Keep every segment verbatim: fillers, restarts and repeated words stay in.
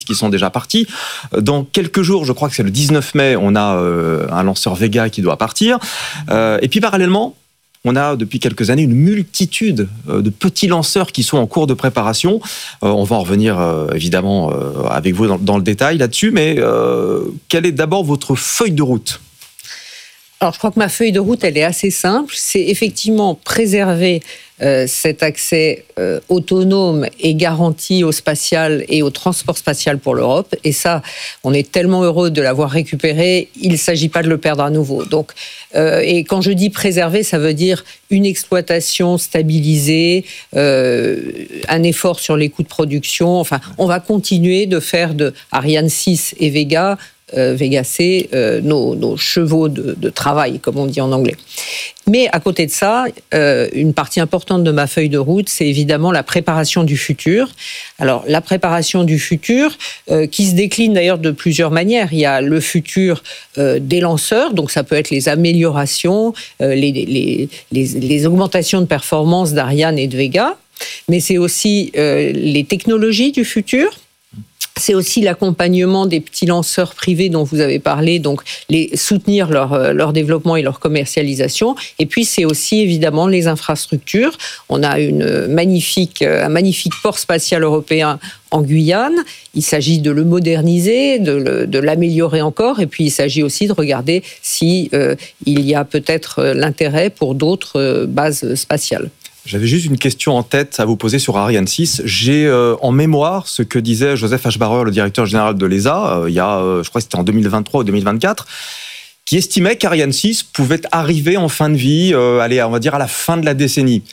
qui sont déjà partis. Dans quelques jours, je crois que c'est le dix-neuf mai, on a euh, un lanceur Vega qui doit partir. Euh, et puis parallèlement, on a depuis quelques années une multitude de petits lanceurs qui sont en cours de préparation. Euh, on va en revenir euh, évidemment euh, avec vous dans, dans le détail là-dessus, mais euh, quelle est d'abord votre feuille de route ? Alors, je crois que ma feuille de route, elle est assez simple. C'est effectivement préserver euh, cet accès euh, autonome et garanti au spatial et au transport spatial pour l'Europe. Et ça, on est tellement heureux de l'avoir récupéré, il ne s'agit pas de le perdre à nouveau. Donc, euh, et quand je dis préserver, ça veut dire une exploitation stabilisée, euh, un effort sur les coûts de production. Enfin, on va continuer de faire de Ariane six et Vega Euh, Vega C, euh, nos, nos chevaux de, de travail, comme on dit en anglais. Mais à côté de ça, euh, une partie importante de ma feuille de route, c'est évidemment la préparation du futur. Alors, la préparation du futur, euh, qui se décline d'ailleurs de plusieurs manières. Il y a le futur euh, des lanceurs, donc ça peut être les améliorations, euh, les, les, les, les augmentations de performance d'Ariane et de Vega, mais c'est aussi euh, les technologies du futur. C'est aussi l'accompagnement des petits lanceurs privés dont vous avez parlé, donc les soutenir leur, leur développement et leur commercialisation. Et puis, c'est aussi évidemment les infrastructures. On a une magnifique, un magnifique port spatial européen en Guyane. Il s'agit de le moderniser, de, le, de l'améliorer encore. Et puis, il s'agit aussi de regarder si euh, il y a peut-être l'intérêt pour d'autres euh, bases spatiales. J'avais juste une question en tête à vous poser sur Ariane six. J'ai euh, en mémoire ce que disait Joseph Aschbacher, le directeur général de l'E S A, euh, il y a, euh, je crois que c'était en deux mille vingt-trois ou deux mille vingt-quatre, qui estimait qu'Ariane six pouvait arriver en fin de vie, euh, allez, on va dire à la fin de la décennie.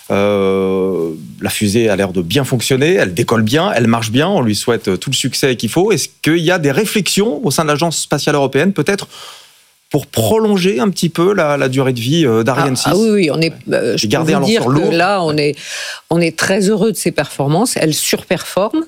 Euh, la fusée a l'air de bien fonctionner, elle décolle bien, elle marche bien, on lui souhaite tout le succès qu'il faut. Est-ce qu'il y a des réflexions au sein de l'Agence spatiale européenne, peut-être pour prolonger un petit peu la, la durée de vie d'Ariane ah, six. Ah oui, oui, on est, euh, je peux vous dire que là, on est, on est très heureux de ses performances. Elle surperforme.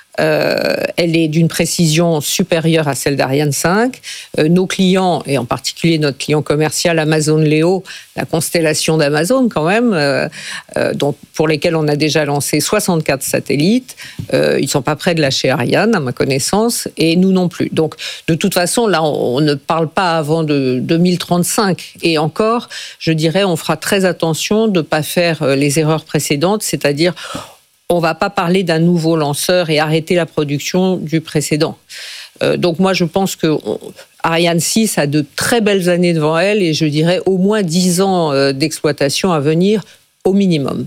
Euh, elle est d'une précision supérieure à celle d'Ariane cinq. Euh, nos clients, et en particulier notre client commercial Amazon Leo, la constellation d'Amazon quand même, euh, euh, dont, pour lesquels on a déjà lancé soixante-quatre satellites, euh, ils ne sont pas prêts de lâcher Ariane, à ma connaissance, et nous non plus. Donc, de toute façon, là, on, on ne parle pas avant de deux mille trente-cinq. Et encore, je dirais, on fera très attention de ne pas faire les erreurs précédentes, c'est-à-dire on ne va pas parler d'un nouveau lanceur et arrêter la production du précédent. Euh, donc moi, je pense que on, Ariane six a de très belles années devant elle et je dirais au moins dix ans euh, d'exploitation à venir au minimum.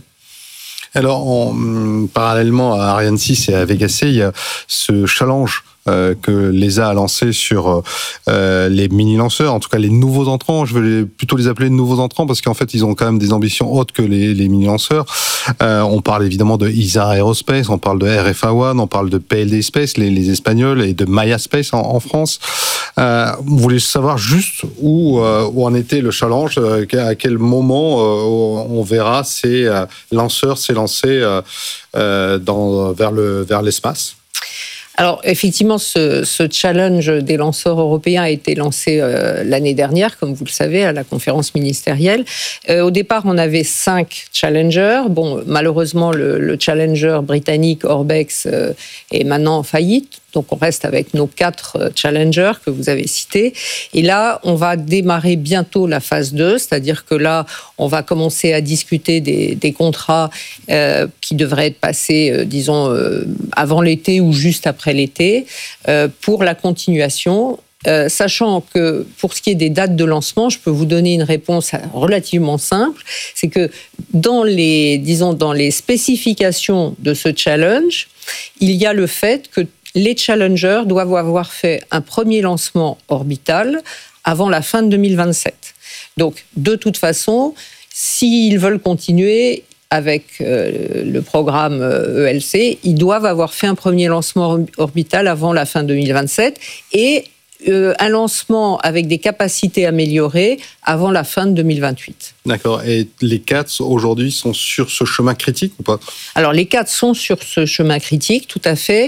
Alors, en, parallèlement à Ariane six et à Vega C, il y a ce challenge Euh, que l'E S A a lancé sur euh, les mini-lanceurs, en tout cas les nouveaux entrants. Je vais les, plutôt les appeler de nouveaux entrants parce qu'en fait, ils ont quand même des ambitions hautes que les, les mini-lanceurs. Euh, on parle évidemment de I S A Aerospace, on parle de R F A One, on parle de P L D Space, les, les Espagnols, et de Maya Space en, en France. Euh, vous voulez savoir juste où, euh, où en était le challenge, euh, à quel moment euh, on verra ces euh, lanceurs s'élancer euh, euh, dans, vers, le, vers l'espace? Alors, effectivement, ce, ce challenge des lanceurs européens a été lancé euh, l'année dernière, comme vous le savez, à la conférence ministérielle. Euh, au départ, on avait cinq challengers. Bon, malheureusement, le, le challenger britannique Orbex euh, est maintenant en faillite. Donc, on reste avec nos quatre challengers que vous avez cités. Et là, on va démarrer bientôt la phase deux, c'est-à-dire que là, on va commencer à discuter des, des contrats euh, qui devraient être passés, euh, disons, euh, avant l'été ou juste après l'été, euh, pour la continuation. Euh, sachant que pour ce qui est des dates de lancement, je peux vous donner une réponse relativement simple. C'est que dans les, disons, dans les spécifications de ce challenge, il y a le fait que les challengers doivent avoir fait un premier lancement orbital avant la fin de deux mille vingt-sept. Donc, de toute façon, s'ils veulent continuer avec euh, le programme E L C, ils doivent avoir fait un premier lancement orbital avant la fin de deux mille vingt-sept et euh, un lancement avec des capacités améliorées avant la fin de deux mille vingt-huit. D'accord. Et les quatre, aujourd'hui, sont sur ce chemin critique ou pas? Alors, les quatre sont sur ce chemin critique, tout à fait.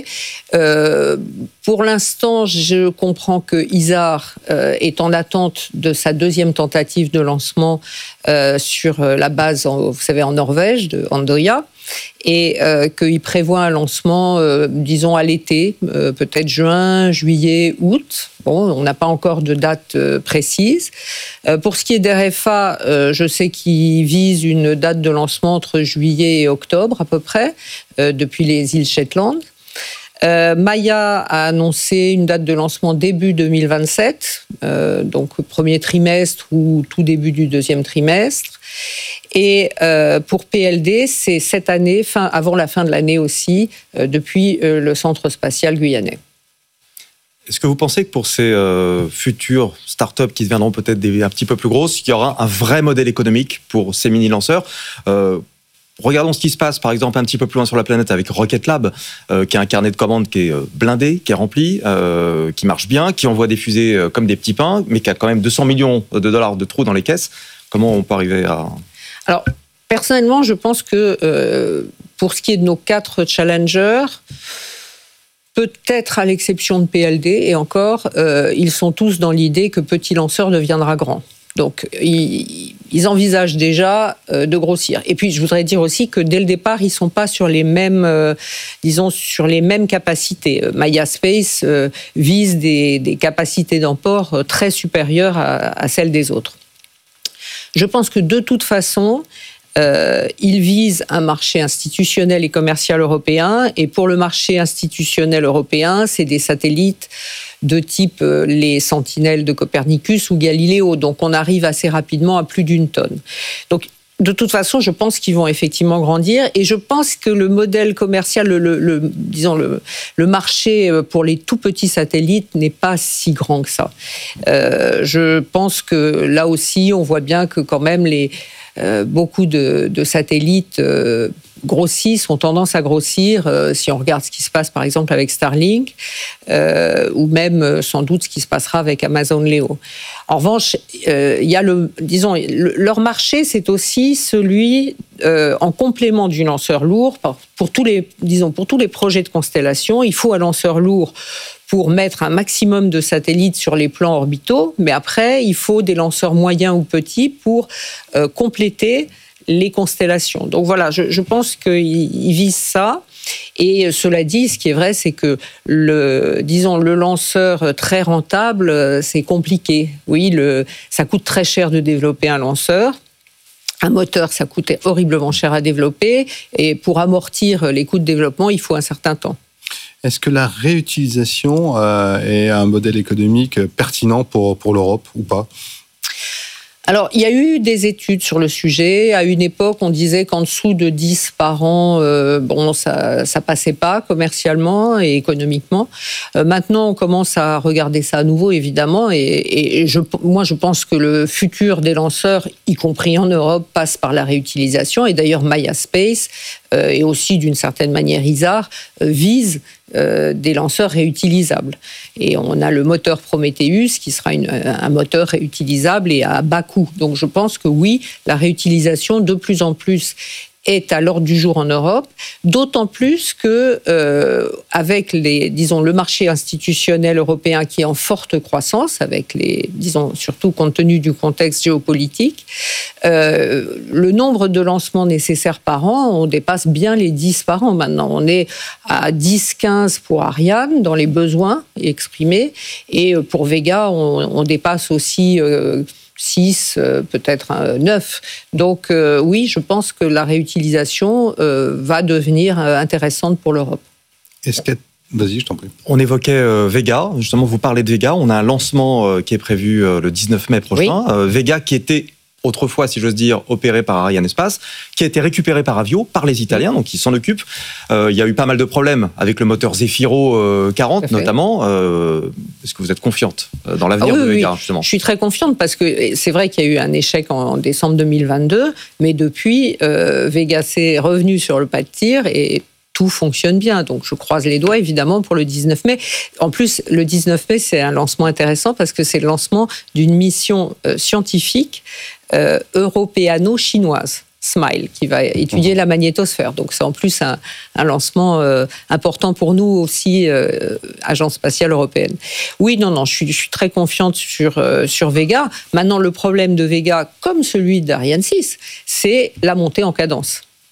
Euh, pour l'instant, je comprends que ISAR euh, est en attente de sa deuxième tentative de lancement euh, sur la base, en, vous savez, en Norvège, de Andøya. et euh, qu'il prévoit un lancement, euh, disons, à l'été, euh, peut-être juin, juillet, août. Bon, on n'a pas encore de date euh, précise. Euh, pour ce qui est d'R F A, euh, je sais qu'il vise une date de lancement entre juillet et octobre à peu près, euh, depuis les îles Shetland. Euh, Maya a annoncé une date de lancement début deux mille vingt-sept, euh, donc premier trimestre ou tout début du deuxième trimestre. Et euh, pour P L D, c'est cette année, fin, avant la fin de l'année aussi, euh, depuis euh, le centre spatial guyanais. Est-ce que vous pensez que pour ces euh, futures startups qui deviendront peut-être des, un petit peu plus grosses, il y aura un vrai modèle économique pour ces mini-lanceurs ? euh, Regardons ce qui se passe, par exemple, un petit peu plus loin sur la planète avec Rocket Lab, euh, qui a un carnet de commandes qui est blindé, qui est rempli, euh, qui marche bien, qui envoie des fusées euh, comme des petits pains, mais qui a quand même deux cents millions de dollars de trous dans les caisses. Comment on peut arriver à... Alors, personnellement, je pense que euh, pour ce qui est de nos quatre challengers, peut-être à l'exception de P L D, et encore, euh, ils sont tous dans l'idée que petit lanceur deviendra grand. Donc, ils, ils envisagent déjà euh, de grossir. Et puis, je voudrais dire aussi que dès le départ, ils ne sont pas sur les mêmes, euh, disons, sur les mêmes capacités. Maya Space euh, vise des, des capacités d'emport très supérieures à, à celles des autres. Je pense que de toute façon, euh, ils visent un marché institutionnel et commercial européen. Et pour le marché institutionnel européen, c'est des satellites de type euh, les Sentinelles de Copernicus ou Galileo. Donc, on arrive assez rapidement à plus d'une tonne. Donc, de toute façon, je pense qu'ils vont effectivement grandir. Et je pense que le modèle commercial, le, le, le, disons le, le marché pour les tout petits satellites n'est pas si grand que ça. Euh, je pense que là aussi, on voit bien que quand même les euh, beaucoup de, de satellites euh, grossissent, ont tendance à grossir, euh, si on regarde ce qui se passe par exemple avec Starlink, euh, ou même euh, sans doute ce qui se passera avec Amazon Leo. En revanche, euh, il y a le, disons, le, leur marché, c'est aussi celui euh, en complément du lanceur lourd. Pour, pour tous les, disons, pour tous les projets de constellation, il faut un lanceur lourd pour mettre un maximum de satellites sur les plans orbitaux, mais après, il faut des lanceurs moyens ou petits pour euh, compléter les constellations. Donc voilà, je, je pense qu'ils visent ça. Et cela dit, ce qui est vrai, c'est que le, disons, le lanceur très rentable, c'est compliqué. Oui, le, ça coûte très cher de développer un lanceur. Un moteur, ça coûte horriblement cher à développer. Et pour amortir les coûts de développement, il faut un certain temps. Est-ce que la réutilisation euh, est un modèle économique pertinent pour, pour l'Europe ou pas ? Alors, il y a eu des études sur le sujet. À une époque, on disait qu'en dessous de dix par an, euh, bon, ça, ça passait pas commercialement et économiquement. Euh, maintenant, on commence à regarder ça à nouveau, évidemment. Et, et je, moi, je pense que le futur des lanceurs, y compris en Europe, passe par la réutilisation. Et d'ailleurs, Maya Space euh, et aussi, d'une certaine manière, ISAR euh, vise Euh, des lanceurs réutilisables. Et on a le moteur Prometheus qui sera une, un moteur réutilisable et à bas coût. Donc je pense que oui, la réutilisation de plus en plus est à l'ordre du jour en Europe, d'autant plus que euh, avec les, disons, le marché institutionnel européen qui est en forte croissance, avec les, disons, surtout compte tenu du contexte géopolitique, euh, le nombre de lancements nécessaires par an, on dépasse bien les dix par an maintenant. On est à dix quinze pour Ariane dans les besoins exprimés, et pour Vega, on, on dépasse aussi euh, six, peut-être neuf. Donc euh, oui, je pense que la réutilisation euh, va devenir intéressante pour l'Europe. Est-ce que... Vas-y, je t'en prie. On évoquait euh, Vega, justement vous parlez de Vega, on a un lancement euh, qui est prévu euh, le dix-neuf mai prochain. Oui. Euh, Vega qui était autrefois, si j'ose dire, opéré par Arianespace, qui a été récupéré par Avio, par les Italiens, donc ils s'en occupent. Euh, il y a eu pas mal de problèmes avec le moteur Zefiro euh, quarante, notamment. Euh, est-ce que vous êtes confiante dans l'avenir ah oui, de Vega, oui. justement ? Je suis très confiante parce que c'est vrai qu'il y a eu un échec en décembre deux mille vingt-deux, mais depuis, euh, Vega s'est revenu sur le pas de tir et tout fonctionne bien. Donc, je croise les doigts, évidemment, pour le dix-neuf mai. En plus, le dix-neuf mai, c'est un lancement intéressant parce que c'est le lancement d'une mission euh, scientifique euh, européano-chinoise, SMILE, qui va étudier la magnétosphère. Donc, c'est en plus un, un lancement euh, important pour nous aussi, euh, Agence spatiale européenne. Oui, non, non, je suis, je suis très confiante sur, euh, sur Vega. Maintenant, le problème de Vega, comme celui d'Ariane six, c'est la montée en cadence.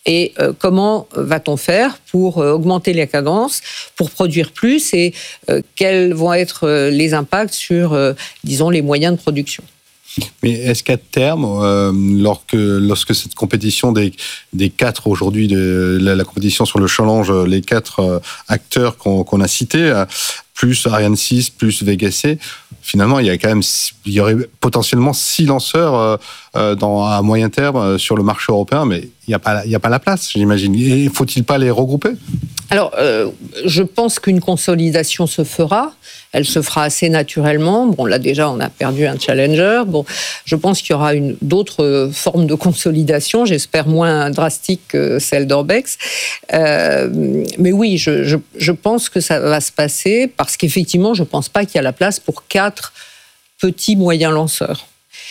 Et euh, comment va-t-on faire pour euh, augmenter la cadence, pour produire plus, et euh, quels vont être euh, les impacts sur, euh, disons, les moyens de production. Mais est-ce qu'à terme, euh, lorsque, lorsque cette compétition des, des quatre aujourd'hui, de, la, la compétition sur le challenge, les quatre euh, acteurs qu'on, qu'on a cités, euh, plus Ariane six, plus Vega C, finalement, il y a quand même, il y aurait potentiellement six lanceurs euh, euh, dans, à moyen terme euh, sur le marché européen, mais il n'y a pas, il y a pas la place, j'imagine. Et faut-il pas les regrouper ? Alors, euh, je pense qu'une consolidation se fera. Elle se fera assez naturellement. Bon, là déjà, on a perdu un challenger. Bon, je pense qu'il y aura une, d'autres formes de consolidation, j'espère moins drastiques que celle d'Orbex. Euh, mais oui, je, je, je pense que ça va se passer parce qu'effectivement, je ne pense pas qu'il y a la place pour quatre petits moyens lanceurs.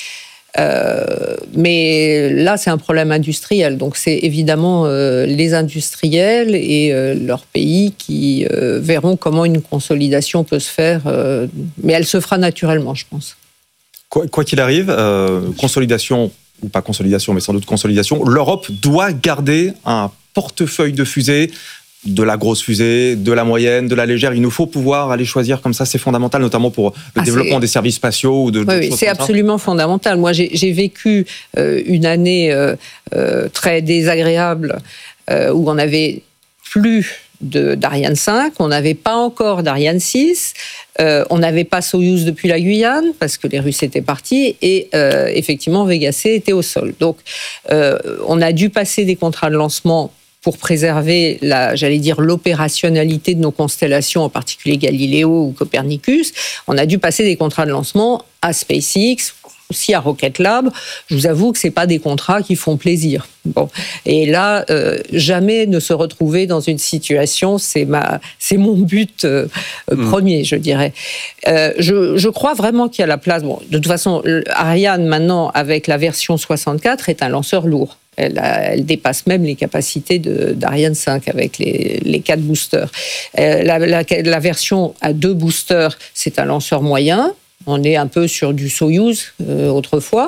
Euh, mais là, c'est un problème industriel. Donc, c'est évidemment euh, les industriels et euh, leurs pays qui euh, verront comment une consolidation peut se faire. Euh, mais elle se fera naturellement, je pense. Quoi, quoi qu'il arrive, euh, consolidation ou pas consolidation, mais sans doute consolidation, l'Europe doit garder un portefeuille de fusées, de la grosse fusée, de la moyenne, de la légère. Il nous faut pouvoir aller choisir comme ça, c'est fondamental, notamment pour le ah, développement des services spatiaux ou de. Oui, oui c'est absolument ça. Fondamental. Moi, j'ai, j'ai vécu euh, une année euh, euh, très désagréable euh, où on n'avait plus de, d'Ariane cinq, on n'avait pas encore d'Ariane six, euh, on n'avait pas Soyouz depuis la Guyane parce que les Russes étaient partis et euh, effectivement Vega C était au sol. Donc, euh, on a dû passer des contrats de lancement pour préserver, la, j'allais dire, l'opérationnalité de nos constellations, en particulier Galileo ou Copernicus. On a dû passer des contrats de lancement à SpaceX, aussi à Rocket Lab. Je vous avoue que ce n'est pas des contrats qui font plaisir. Bon. Et là, euh, jamais ne se retrouver dans une situation, c'est, ma, c'est mon but euh, mmh. premier, je dirais. Euh, je, je crois vraiment qu'il y a la place. Bon, de toute façon, Ariane, maintenant, avec la version soixante-quatre, est un lanceur lourd. Elle, a, elle dépasse même les capacités de, d'Ariane cinq avec les, les quatre boosters. Euh, la, la, la version à deux boosters, c'est un lanceur moyen. On est un peu sur du Soyouz euh, autrefois.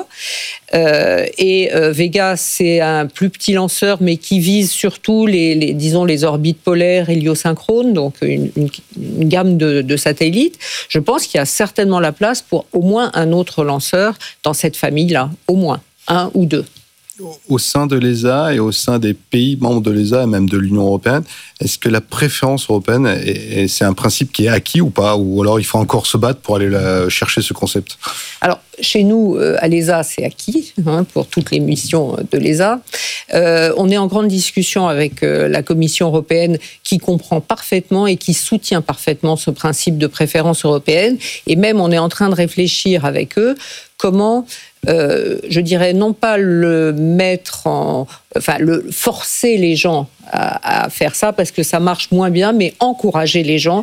Euh, et euh, Vega, c'est un plus petit lanceur, mais qui vise surtout les, les, disons, les orbites polaires héliosynchrones, donc une, une, une gamme de, de satellites. Je pense qu'il y a certainement la place pour au moins un autre lanceur dans cette famille-là, au moins un ou deux. Au sein de l'E S A et au sein des pays membres de l'E S A et même de l'Union européenne, est-ce que la préférence européenne, est, est, c'est un principe qui est acquis ou pas ? Ou alors il faut encore se battre pour aller la, chercher ce concept ? Alors, chez nous, à l'E S A, c'est acquis hein, pour toutes les missions de l'E S A. Euh, on est en grande discussion avec euh, la Commission européenne qui comprend parfaitement et qui soutient parfaitement ce principe de préférence européenne. Et même, on est en train de réfléchir avec eux comment... Euh, je dirais non pas le mettre en, enfin le forcer les gens à, à faire ça parce que ça marche moins bien, mais encourager les gens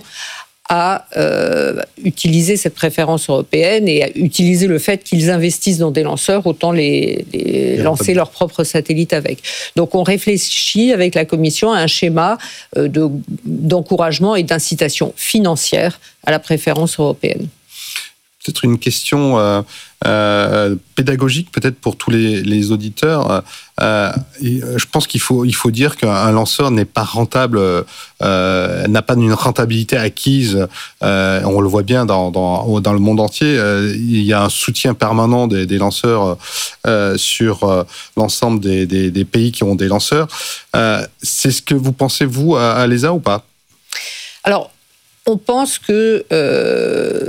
à euh, utiliser cette préférence européenne et à utiliser le fait qu'ils investissent dans des lanceurs, autant les, les lancer leurs propres satellites avec. Donc on réfléchit avec la Commission à un schéma de, d'encouragement et d'incitation financière à la préférence européenne. Peut-être une question euh, euh, pédagogique, peut-être pour tous les, les auditeurs. Euh, je pense qu'il faut, il faut dire qu'un lanceur n'est pas rentable, euh, n'a pas une rentabilité acquise. Euh, on le voit bien dans, dans, dans le monde entier. Euh, il y a un soutien permanent des, des lanceurs euh, sur euh, l'ensemble des, des, des pays qui ont des lanceurs. Euh, c'est ce que vous pensez, vous, à, à l'E S A ou pas ? Alors, on pense que... Euh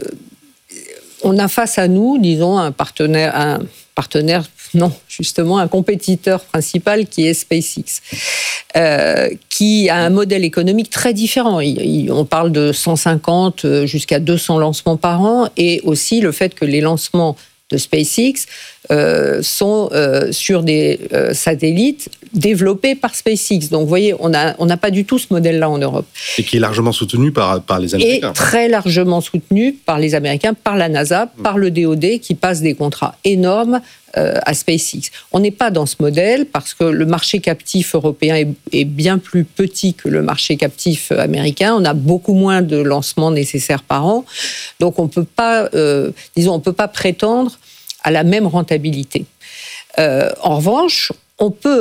On a face à nous, disons, un partenaire, un partenaire, non, justement, un compétiteur principal qui est SpaceX, euh, qui a un modèle économique très différent. Il, il, on parle de cent cinquante jusqu'à deux cents lancements par an, et aussi le fait que les lancements de SpaceX euh, sont euh, sur des euh, satellites développés par SpaceX. Donc, vous voyez, on n'a on n'a pas du tout ce modèle-là en Europe. Et qui est largement soutenu par, par les Américains. Et très largement soutenu par les Américains, par la NASA, mmh. par le D O D, qui passe des contrats énormes euh, à SpaceX. On n'est pas dans ce modèle parce que le marché captif européen est, est bien plus petit que le marché captif américain. On a beaucoup moins de lancements nécessaires par an. Donc, on peut pas, euh, disons, on peut pas prétendre à la même rentabilité. Euh, en revanche, on peut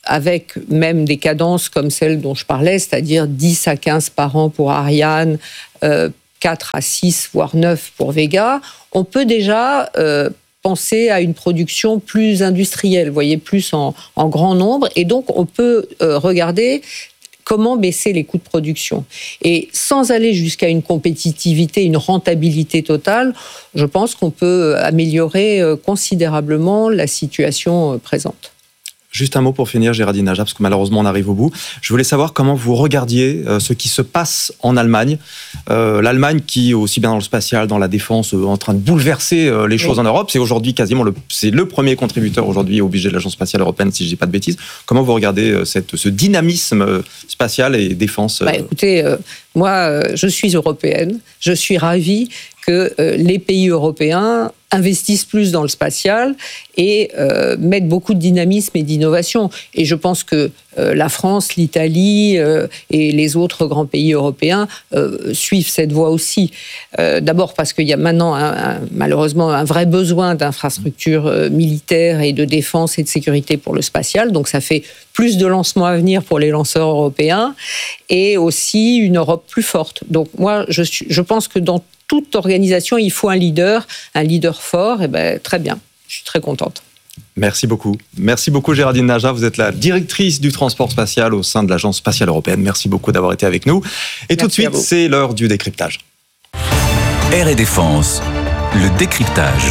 avec même des cadences comme celle dont je parlais, c'est-à-dire dix à quinze par an pour Ariane, euh, quatre à six, voire neuf pour Vega, on peut déjà euh, penser à une production plus industrielle, vous voyez, plus en, en grand nombre, et donc on peut euh, regarder comment baisser les coûts de production. Et sans aller jusqu'à une compétitivité, une rentabilité totale, je pense qu'on peut améliorer considérablement la situation présente. Juste un mot pour finir, Géraldine Najat, parce que malheureusement on arrive au bout. Je voulais savoir comment vous regardiez euh, ce qui se passe en Allemagne. Euh, L'Allemagne qui, aussi bien dans le spatial, dans la défense, euh, en train de bouleverser euh, les choses oui. en Europe. C'est aujourd'hui quasiment le, c'est le premier contributeur aujourd'hui au budget de l'Agence spatiale européenne, si je ne dis pas de bêtises. Comment vous regardez euh, cette, ce dynamisme euh, spatial et défense euh... bah, Écoutez, euh, moi euh, je suis européenne, je suis ravie que euh, les pays européens investissent plus dans le spatial et euh, mettent beaucoup de dynamisme et d'innovation. Et je pense que euh, la France, l'Italie euh, et les autres grands pays européens euh, suivent cette voie aussi. Euh, d'abord parce qu'il y a maintenant un, un, malheureusement un vrai besoin d'infrastructures euh, militaires et de défense et de sécurité pour le spatial. Donc ça fait plus de lancements à venir pour les lanceurs européens et aussi une Europe plus forte. Donc moi, je, suis, je pense que dans toute organisation, il faut un leader, un leader fort. Et ben très bien, je suis très contente. Merci beaucoup. Merci beaucoup Géraldine Najat. Vous êtes la directrice du transport spatial au sein de l'Agence spatiale européenne. Merci beaucoup d'avoir été avec nous. Et Merci tout de suite, c'est l'heure du décryptage. Air et Défense, le décryptage.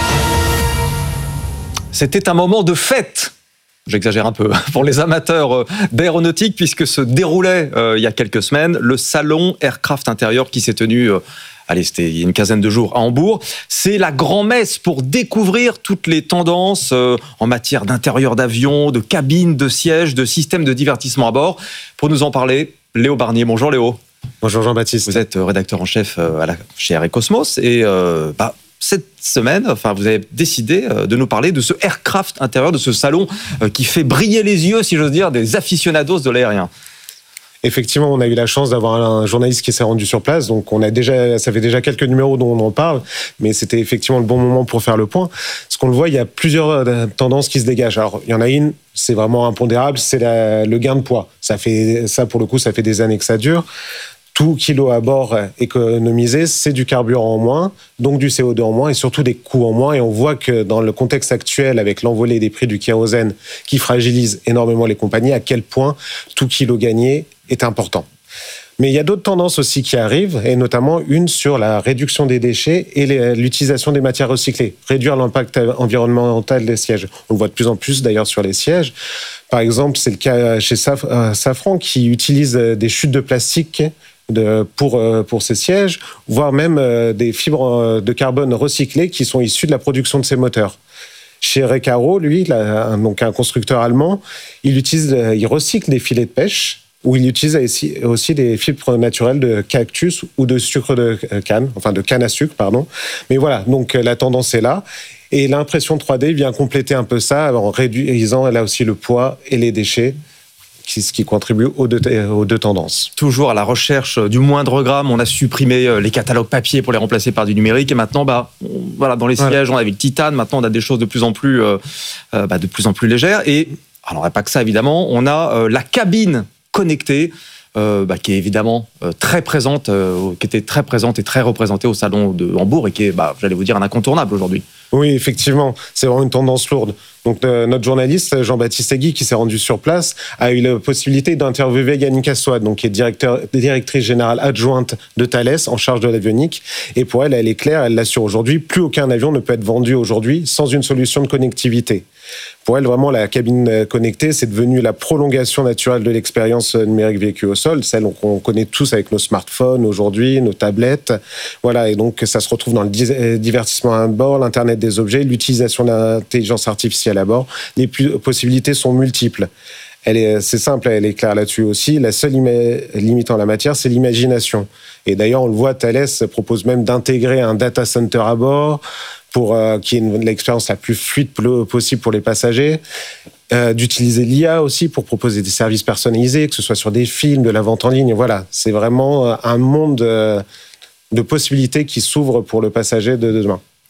C'était un moment de fête. J'exagère un peu, pour les amateurs d'aéronautique, puisque se déroulait euh, il y a quelques semaines le salon Aircraft Intérieur qui s'est tenu, euh, allez, c'était il y a une quinzaine de jours à Hambourg. C'est la grand-messe pour découvrir toutes les tendances euh, en matière d'intérieur d'avion, de cabine, de sièges, de systèmes de divertissement à bord. Pour nous en parler, Léo Barnier. Bonjour Léo. Bonjour Jean-Baptiste. Vous êtes rédacteur en chef à la, chez Air et Cosmos et euh, bah, cette semaine, enfin, vous avez décidé de nous parler de ce Aircraft Intérieur, de ce salon qui fait briller les yeux, si j'ose dire, des aficionados de l'aérien. Effectivement, on a eu la chance d'avoir un journaliste qui s'est rendu sur place, donc on a déjà, ça fait déjà quelques numéros dont on en parle, mais c'était effectivement le bon moment pour faire le point. Parce qu'on le voit, il y a plusieurs tendances qui se dégagent. Alors, il y en a une, c'est vraiment impondérable, c'est la, le gain de poids. Ça fait, ça pour le coup, ça fait des années que ça dure. Tout kilo à bord économisé, c'est du carburant en moins, donc du C O deux en moins et surtout des coûts en moins. Et on voit que dans le contexte actuel, avec l'envolée des prix du kérosène qui fragilise énormément les compagnies, à quel point tout kilo gagné est important. Mais il y a d'autres tendances aussi qui arrivent, et notamment une sur la réduction des déchets et l'utilisation des matières recyclées, réduire l'impact environnemental des sièges. On le voit de plus en plus d'ailleurs sur les sièges. Par exemple, c'est le cas chez Saf- Safran qui utilise des chutes de plastique De, pour, pour ces sièges, voire même des fibres de carbone recyclées qui sont issues de la production de ces moteurs. Chez Recaro, lui, là, donc un constructeur allemand, il, utilise, il recycle des filets de pêche, ou il utilise aussi, aussi des fibres naturelles de cactus ou de sucre de canne, enfin de canne à sucre, pardon. Mais voilà, donc la tendance est là. Et l'impression trois D vient compléter un peu ça en réduisant là aussi le poids et les déchets, ce qui contribue aux deux, aux deux tendances. Toujours à la recherche du moindre gramme, on a supprimé les catalogues papier pour les remplacer par du numérique, et maintenant, bah, on, voilà, dans les sièges, voilà. On avait le titane, maintenant on a des choses de plus en plus, euh, euh, bah, de plus en plus légères, et alors pas que ça évidemment, on a euh, la cabine connectée, euh, bah, qui est évidemment euh, très présente, euh, qui était très présente et très représentée au salon de Hambourg, et qui est, bah, j'allais vous dire, un incontournable aujourd'hui. Oui, effectivement, c'est vraiment une tendance lourde. Donc euh, notre journaliste Jean-Baptiste Egui, qui s'est rendu sur place, a eu la possibilité d'interviewer Yannick Assoad, donc qui est directeur, directrice générale adjointe de Thales en charge de l'avionique. Et pour elle, elle est claire, elle l'assure aujourd'hui, plus aucun avion ne peut être vendu aujourd'hui sans une solution de connectivité. Pour elle, vraiment, la cabine connectée, c'est devenu la prolongation naturelle de l'expérience numérique vécue au sol, celle qu'on connaît tous avec nos smartphones aujourd'hui, nos tablettes. Voilà, et donc ça se retrouve dans le divertissement à bord, l'Internet des objets, l'utilisation de l'intelligence artificielle à bord. Les possibilités sont multiples. Elle est, c'est simple, elle est claire là-dessus aussi. La seule ima- limitant la matière, c'est l'imagination. Et d'ailleurs, on le voit, Thales propose même d'intégrer un data center à bord pour euh, qu'il y ait une, l'expérience la plus fluide possible pour les passagers. Euh, d'utiliser l'I A aussi pour proposer des services personnalisés, que ce soit sur des films, de la vente en ligne. Voilà, c'est vraiment un monde euh, de possibilités qui s'ouvre pour le passager de demain.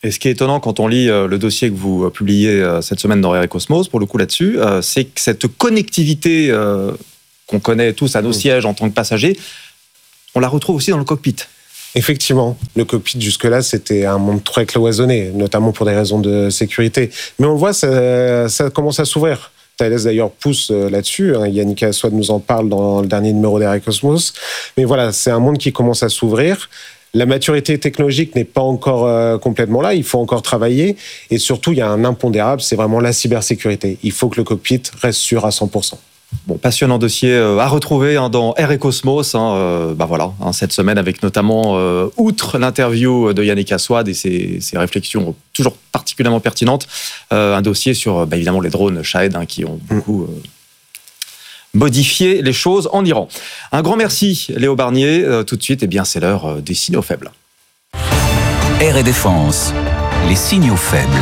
Et ce qui est étonnant quand on lit le dossier que vous publiez cette semaine dans Air et Cosmos, pour le coup là-dessus, c'est que cette connectivité qu'on connaît tous à nos mmh. sièges en tant que passagers, on la retrouve aussi dans le cockpit. Effectivement, le cockpit jusque-là, c'était un monde très cloisonné, notamment pour des raisons de sécurité. Mais on le voit, ça, ça commence à s'ouvrir. Thales d'ailleurs pousse là-dessus. Yannick Assouad nous en parle dans le dernier numéro d'Air et Cosmos. Mais voilà, c'est un monde qui commence à s'ouvrir. La maturité technologique n'est pas encore euh, complètement là. Il faut encore travailler. Et surtout, il y a un impondérable, c'est vraiment la cybersécurité. Il faut que le cockpit reste sûr à cent pour cent. Bon, passionnant dossier à retrouver hein, dans Air et Cosmos. Hein, euh, bah voilà, hein, cette semaine avec notamment, euh, outre l'interview de Yannick Assouad et ses, ses réflexions toujours particulièrement pertinentes, euh, un dossier sur bah, évidemment les drones Shahed hein, qui ont beaucoup euh, modifié les choses en Iran. Un grand merci Léo Barnier. Euh, tout de suite, eh bien, c'est l'heure euh, des signaux faibles. Air et Défense, les signaux faibles.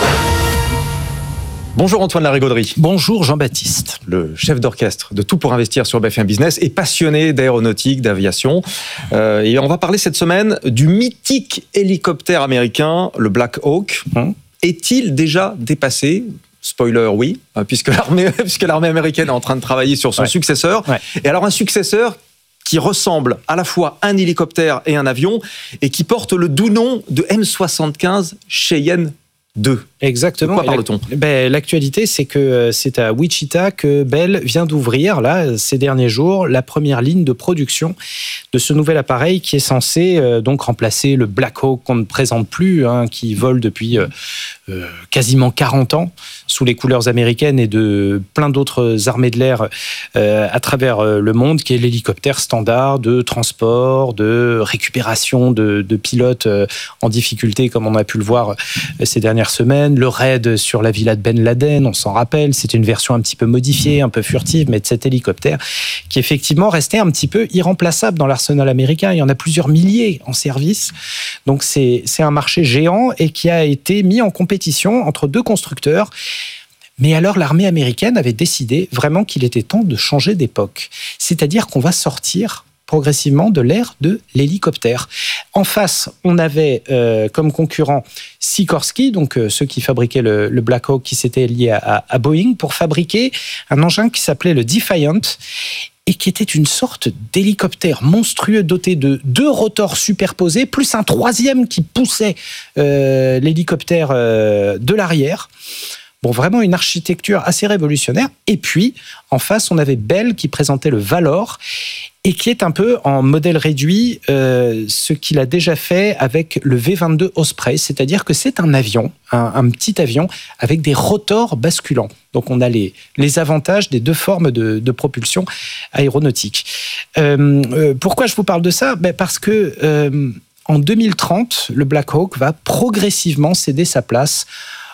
Bonjour Antoine Larigauderie. Bonjour Jean-Baptiste. Le chef d'orchestre de Tout pour investir sur B F M Business et passionné d'aéronautique, d'aviation. Euh, et on va parler cette semaine du mythique hélicoptère américain, le Black Hawk. Hum. Est-il déjà dépassé ? Spoiler, oui, puisque l'armée, puisque l'armée américaine est en train de travailler sur son ouais. successeur. Ouais. Et alors un successeur qui ressemble à la fois à un hélicoptère et un avion et qui porte le doux nom de M soixante-quinze Cheyenne deux. Exactement. De quoi parle-t-on ? Ben, l'actualité, c'est que c'est à Wichita que Bell vient d'ouvrir, là, ces derniers jours, la première ligne de production de ce nouvel appareil qui est censé euh, donc remplacer le Black Hawk qu'on ne présente plus, hein, qui vole depuis euh, euh, quasiment quarante ans sous les couleurs américaines et de plein d'autres armées de l'air euh, à travers euh, le monde, qui est l'hélicoptère standard de transport, de récupération de, de pilotes euh, en difficulté, comme on a pu le voir euh, ces dernières semaines. Le raid sur la villa de Ben Laden, on s'en rappelle, c'était une version un petit peu modifiée, un peu furtive, mais de cet hélicoptère qui effectivement restait un petit peu irremplaçable dans l'arsenal américain. Il y en a plusieurs milliers en service. Donc c'est, c'est un marché géant et qui a été mis en compétition entre deux constructeurs. Mais alors l'armée américaine avait décidé vraiment qu'il était temps de changer d'époque. C'est-à-dire qu'on va sortir progressivement de l'ère de l'hélicoptère. En face, on avait euh, comme concurrent Sikorsky, donc euh, ceux qui fabriquaient le, le Black Hawk, qui s'étaient liés à, à Boeing, pour fabriquer un engin qui s'appelait le Defiant et qui était une sorte d'hélicoptère monstrueux doté de deux rotors superposés, plus un troisième qui poussait euh, l'hélicoptère euh, de l'arrière. Bon, vraiment une architecture assez révolutionnaire. Et puis, en face, on avait Bell qui présentait le Valor et qui est un peu en modèle réduit euh, ce qu'il a déjà fait avec le V vingt-deux Osprey, c'est-à-dire que c'est un avion, un, un petit avion avec des rotors basculants. Donc on a les, les avantages des deux formes de, de propulsion aéronautique. Euh, euh, pourquoi je vous parle de ça ? Ben parce que euh, en deux mille trente, le Black Hawk va progressivement céder sa place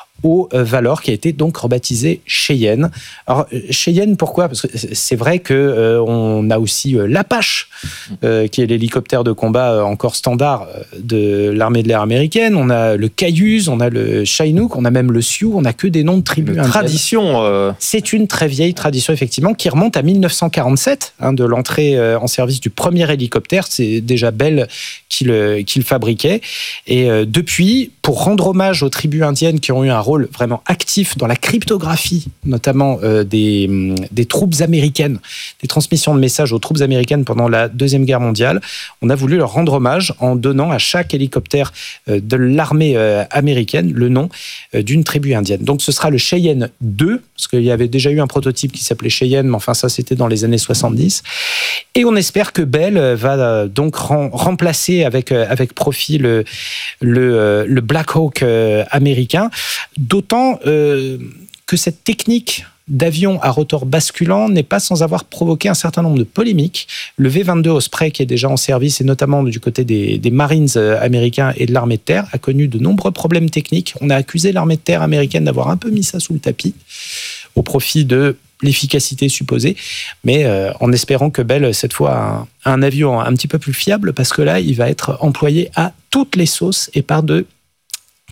au Valor, qui a été donc rebaptisé Cheyenne. Alors Cheyenne, pourquoi ? Parce que c'est vrai que euh, on a aussi euh, l'Apache, euh, qui est l'hélicoptère de combat euh, encore standard de l'armée de l'air américaine. On a le Cayuse, on a le Chinook, on a même le Sioux. On n'a que des noms de tribus indiennes. Tradition. Euh... C'est une très vieille tradition effectivement qui remonte à mille neuf cent quarante-sept, hein, de l'entrée euh, en service du premier hélicoptère. C'est déjà Bell qui le, qui le fabriquait. Et euh, depuis, pour rendre hommage aux tribus indiennes qui ont eu un rôle vraiment actif dans la cryptographie, notamment euh, des, des troupes américaines, des transmissions de messages aux troupes américaines pendant la Deuxième Guerre mondiale. On a voulu leur rendre hommage en donnant à chaque hélicoptère euh, de l'armée euh, américaine le nom euh, d'une tribu indienne. Donc ce sera le Cheyenne deux, parce qu'il y avait déjà eu un prototype qui s'appelait Cheyenne, mais enfin ça c'était dans les années soixante-dix. Et on espère que Bell va euh, donc rem- remplacer avec, euh, avec profit le, le, euh, le Black Hawk euh, américain. D'autant euh, que cette technique d'avion à rotor basculant n'est pas sans avoir provoqué un certain nombre de polémiques. Le V vingt-deux Osprey, qui est déjà en service, et notamment du côté des, des Marines américains et de l'armée de terre, a connu de nombreux problèmes techniques. On a accusé l'armée de terre américaine d'avoir un peu mis ça sous le tapis, au profit de l'efficacité supposée, mais euh, en espérant que Bell, cette fois, a un, un avion un petit peu plus fiable, parce que là, il va être employé à toutes les sauces et par de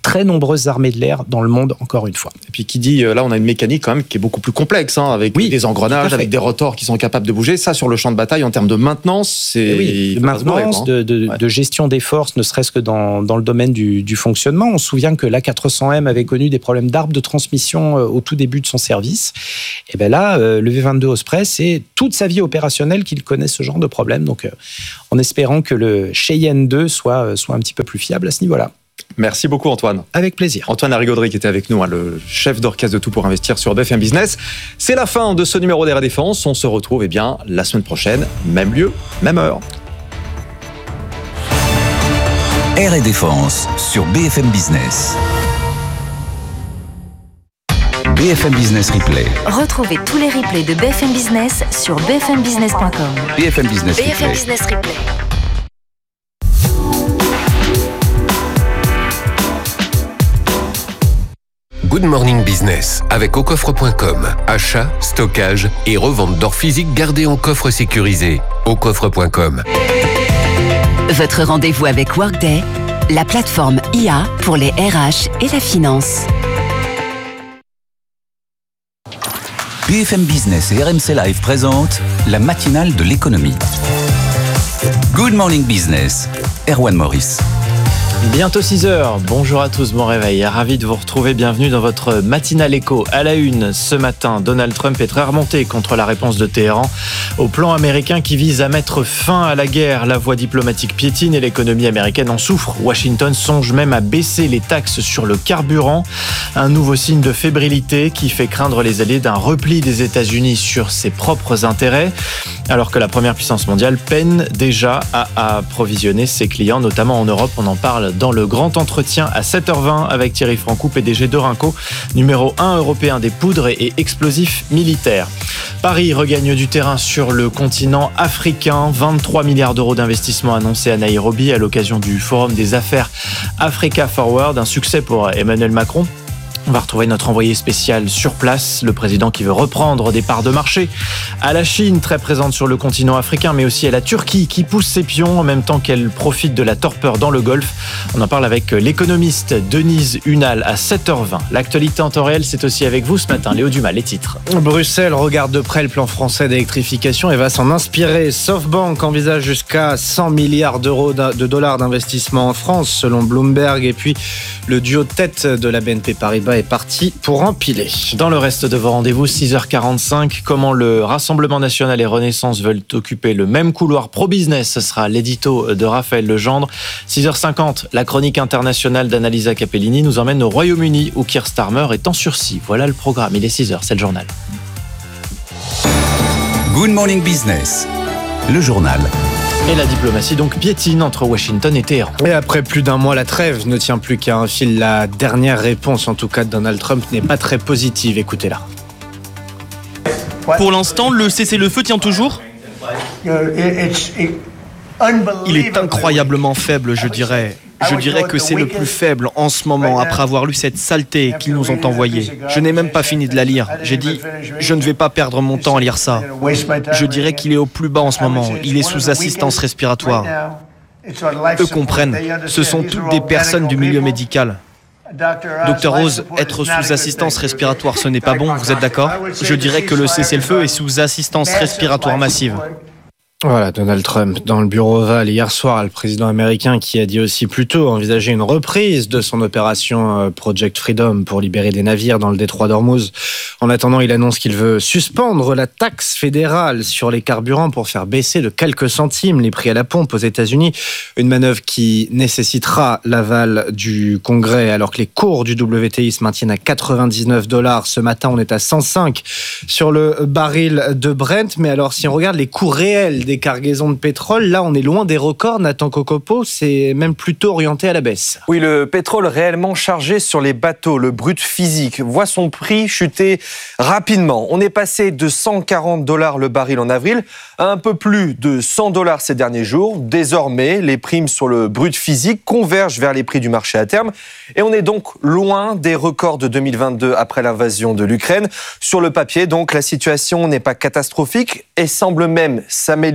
très nombreuses armées de l'air dans le monde, encore une fois. Et puis qui dit, là on a une mécanique quand même qui est beaucoup plus complexe, hein, avec oui, des engrenages, avec des rotors qui sont capables de bouger. Ça, sur le champ de bataille, en terme de maintenance, c'est... Oui, de maintenance, de, de, ouais. de gestion des forces, ne serait-ce que dans, dans le domaine du, du fonctionnement. On se souvient que l'A quatre cents M avait connu des problèmes d'arbre de transmission au tout début de son service. Et bien là, le V vingt-deux Osprey, c'est toute sa vie opérationnelle qu'il connaît ce genre de problème. Donc, en espérant que le Cheyenne deux soit, soit un petit peu plus fiable à ce niveau-là. Merci beaucoup Antoine. Avec plaisir. Antoine Larigauderie qui était avec nous, hein, le chef d'orchestre de Tout pour investir sur B F M Business. C'est la fin de ce numéro d'Air et Défense. On se retrouve eh bien, la semaine prochaine, même lieu, même heure. Air et Défense sur B F M Business. B F M Business Replay. Retrouvez tous les replays de B F M Business sur b f m business point com. B F M Business B F M Business Replay. Good Morning Business avec au coffre point com. Achat, stockage et revente d'or physique gardé en coffre sécurisé. au coffre point com. Votre rendez-vous avec Workday, la plateforme I A pour les R H et la finance. B F M Business et R M C Live présentent la matinale de l'économie. Good Morning Business, Erwan Morris. Bientôt six heures, bonjour à tous, bon réveil, ravi de vous retrouver, bienvenue dans votre matinale éco. À la une, ce matin, Donald Trump est très remonté contre la réponse de Téhéran au plan américain qui vise à mettre fin à la guerre. La voie diplomatique piétine et l'économie américaine en souffre. Washington songe même à baisser les taxes sur le carburant, un nouveau signe de fébrilité qui fait craindre les alliés d'un repli des États-Unis sur ses propres intérêts, alors que la première puissance mondiale peine déjà à approvisionner ses clients, notamment en Europe. On en parle dans le grand entretien à sept heures vingt avec Thierry Francou, P D G d'Orinco, numéro un européen des poudres et explosifs militaires. Paris regagne du terrain sur le continent africain. vingt-trois milliards d'euros d'investissement annoncés à Nairobi à l'occasion du Forum des affaires Africa Forward. Un succès pour Emmanuel Macron. On va retrouver notre envoyé spécial sur place, le président qui veut reprendre des parts de marché à la Chine, très présente sur le continent africain, mais aussi à la Turquie qui pousse ses pions en même temps qu'elle profite de la torpeur dans le Golfe. On en parle avec l'économiste Denise Hunal à sept heures vingt. L'actualité en temps réel, c'est aussi avec vous ce matin. Léo Dumas, les titres. Bruxelles regarde de près le plan français d'électrification et va s'en inspirer. SoftBank envisage jusqu'à cent milliards d'euros de dollars d'investissement en France, selon Bloomberg. Et puis, le duo tête de la B N P Paribas est parti pour empiler. Dans le reste de vos rendez-vous, six heures quarante-cinq, comment le Rassemblement National et Renaissance veulent occuper le même couloir pro-business. Ce sera l'édito de Raphaël Legendre. six heures cinquante, la chronique internationale d'Annalisa Capellini nous emmène au Royaume-Uni où Keir Starmer est en sursis. Voilà le programme. Il est six heures, c'est le journal. Good Morning Business, le journal. Et la diplomatie donc piétine entre Washington et Téhéran. Et après plus d'un mois, la trêve ne tient plus qu'à un fil. La dernière réponse, en tout cas de Donald Trump, n'est pas très positive. Écoutez-la. Pour l'instant, le cessez-le-feu tient toujours. Il est incroyablement faible, je dirais. Je dirais que c'est le plus faible en ce moment, après avoir lu cette saleté qu'ils nous ont envoyée. Je n'ai même pas fini de la lire. J'ai dit, je ne vais pas perdre mon temps à lire ça. Je dirais qu'il est au plus bas en ce moment. Il est sous assistance respiratoire. Eux comprennent. Ce sont toutes des personnes du milieu médical. Docteur Rose, être sous assistance respiratoire, ce n'est pas bon, vous êtes d'accord? Je dirais que le cessez-le-feu est sous assistance respiratoire massive. Voilà, Donald Trump dans le bureau ovale hier soir, le président américain qui a dit aussi plus tôt envisager une reprise de son opération Project Freedom pour libérer des navires dans le détroit d'Ormuz. En attendant, il annonce qu'il veut suspendre la taxe fédérale sur les carburants pour faire baisser de quelques centimes les prix à la pompe aux États-Unis. Une manœuvre qui nécessitera l'aval du Congrès alors que les cours du W T I se maintiennent à quatre-vingt-dix-neuf dollars. Ce matin, on est à cent cinq sur le baril de Brent. Mais alors, si on regarde les cours réels des cargaisons de pétrole, là on est loin des records. Nathan Kokopo, c'est même plutôt orienté à la baisse. Oui, le pétrole réellement chargé sur les bateaux, le brut physique, voit son prix chuter rapidement. On est passé de cent quarante dollars le baril en avril à un peu plus de cent dollars ces derniers jours. Désormais, les primes sur le brut physique convergent vers les prix du marché à terme et on est donc loin des records de deux mille vingt-deux après l'invasion de l'Ukraine. Sur le papier, donc, la situation n'est pas catastrophique et semble même s'améliorer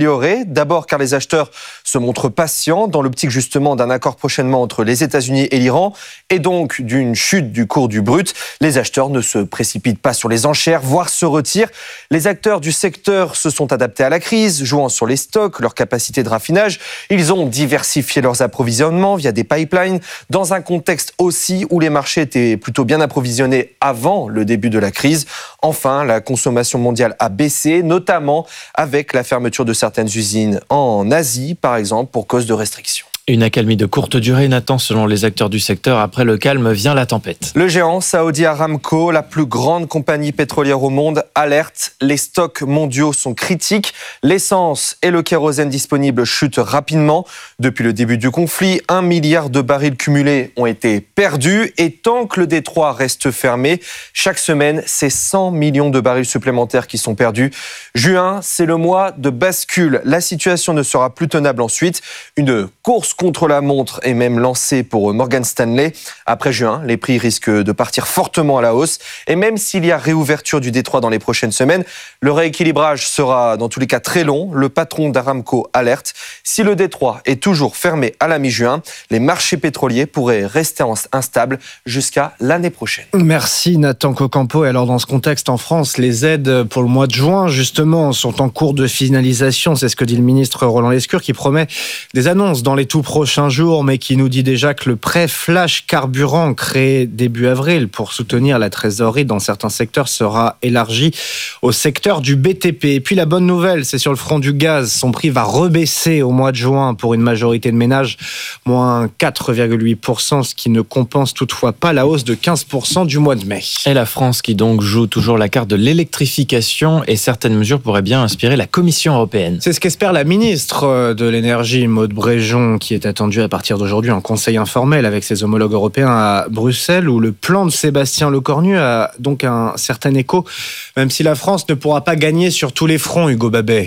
s'améliorer. D'abord car les acheteurs se montrent patients dans l'optique justement d'un accord prochainement entre les États-Unis et l'Iran et donc d'une chute du cours du brut. Les acheteurs ne se précipitent pas sur les enchères, voire se retirent. Les acteurs du secteur se sont adaptés à la crise, jouant sur les stocks, leur capacité de raffinage. Ils ont diversifié leurs approvisionnements via des pipelines dans un contexte aussi où les marchés étaient plutôt bien approvisionnés avant le début de la crise. Enfin, la consommation mondiale a baissé, notamment avec la fermeture de certaines usines en Asie, par exemple, pour cause de restrictions. Une accalmie de courte durée, Nathan, selon les acteurs du secteur. Après le calme vient la tempête. Le géant Saudi Aramco, la plus grande compagnie pétrolière au monde, alerte. Les stocks mondiaux sont critiques. L'essence et le kérosène disponibles chutent rapidement. Depuis le début du conflit, un milliard de barils cumulés ont été perdus. Et tant que le détroit reste fermé, chaque semaine, c'est cent millions de barils supplémentaires qui sont perdus. Juin, c'est le mois de bascule. La situation ne sera plus tenable ensuite. Une course contre la montre est même lancée pour Morgan Stanley. Après juin, les prix risquent de partir fortement à la hausse. Et même s'il y a réouverture du détroit dans les prochaines semaines, le rééquilibrage sera dans tous les cas très long. Le patron d'Aramco alerte. Si le détroit est toujours fermé à la mi-juin, les marchés pétroliers pourraient rester instables jusqu'à l'année prochaine. Merci Nathan Cocampo. Et alors dans ce contexte en France, les aides pour le mois de juin justement sont en cours de finalisation. C'est ce que dit le ministre Roland Lescure qui promet des annonces dans les tout prochains jours, mais qui nous dit déjà que le prêt flash carburant créé début avril pour soutenir la trésorerie dans certains secteurs sera élargi au secteur du B T P. Et puis la bonne nouvelle, c'est sur le front du gaz. Son prix va rebaisser au mois de juin pour une majorité de ménages, moins quatre virgule huit pour cent, ce qui ne compense toutefois pas la hausse de quinze pour cent du mois de mai. Et la France qui donc joue toujours la carte de l'électrification et certaines mesures pourraient bien inspirer la Commission européenne. C'est ce qu'espère la ministre de l'Énergie, Maud Bréjon, qui est attendu à partir d'aujourd'hui en conseil informel avec ses homologues européens à Bruxelles, où le plan de Sébastien Lecornu a donc un certain écho, même si la France ne pourra pas gagner sur tous les fronts, Hugo Babet.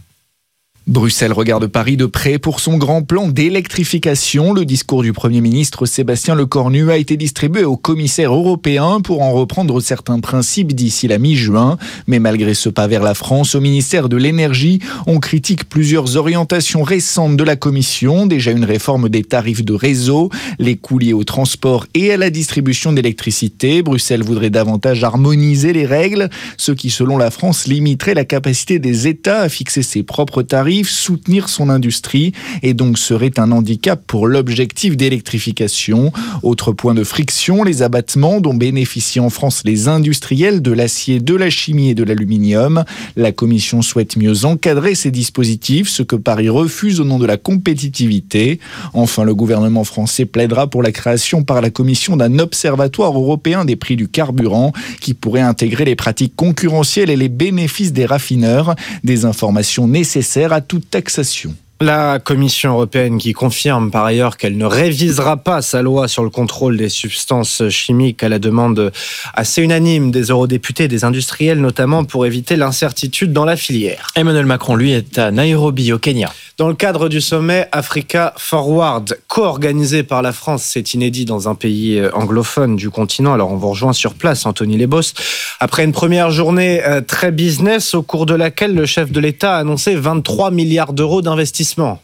Bruxelles regarde Paris de près pour son grand plan d'électrification. Le discours du Premier ministre Sébastien Lecornu a été distribué aux commissaires européens pour en reprendre certains principes d'ici la mi-juin. Mais malgré ce pas vers la France, au ministère de l'Énergie, on critique plusieurs orientations récentes de la Commission. Déjà une réforme des tarifs de réseau, les coûts liés au transport et à la distribution d'électricité. Bruxelles voudrait davantage harmoniser les règles, ce qui, selon la France, limiterait la capacité des États à fixer ses propres tarifs, soutenir son industrie et donc serait un handicap pour l'objectif d'électrification. Autre point de friction, les abattements dont bénéficient en France les industriels de l'acier, de la chimie et de l'aluminium. La Commission souhaite mieux encadrer ces dispositifs, ce que Paris refuse au nom de la compétitivité. Enfin, le gouvernement français plaidera pour la création par la Commission d'un observatoire européen des prix du carburant qui pourrait intégrer les pratiques concurrentielles et les bénéfices des raffineurs, des informations nécessaires à toute taxation. La Commission européenne qui confirme par ailleurs qu'elle ne révisera pas sa loi sur le contrôle des substances chimiques à la demande assez unanime des eurodéputés et des industriels, notamment pour éviter l'incertitude dans la filière. Emmanuel Macron, lui, est à Nairobi, au Kenya. Dans le cadre du sommet Africa Forward, co-organisé par la France, c'est inédit dans un pays anglophone du continent. Alors on vous rejoint sur place, Anthony Lebos. Après une première journée très business, au cours de laquelle le chef de l'État a annoncé vingt-trois milliards d'euros d'investissement.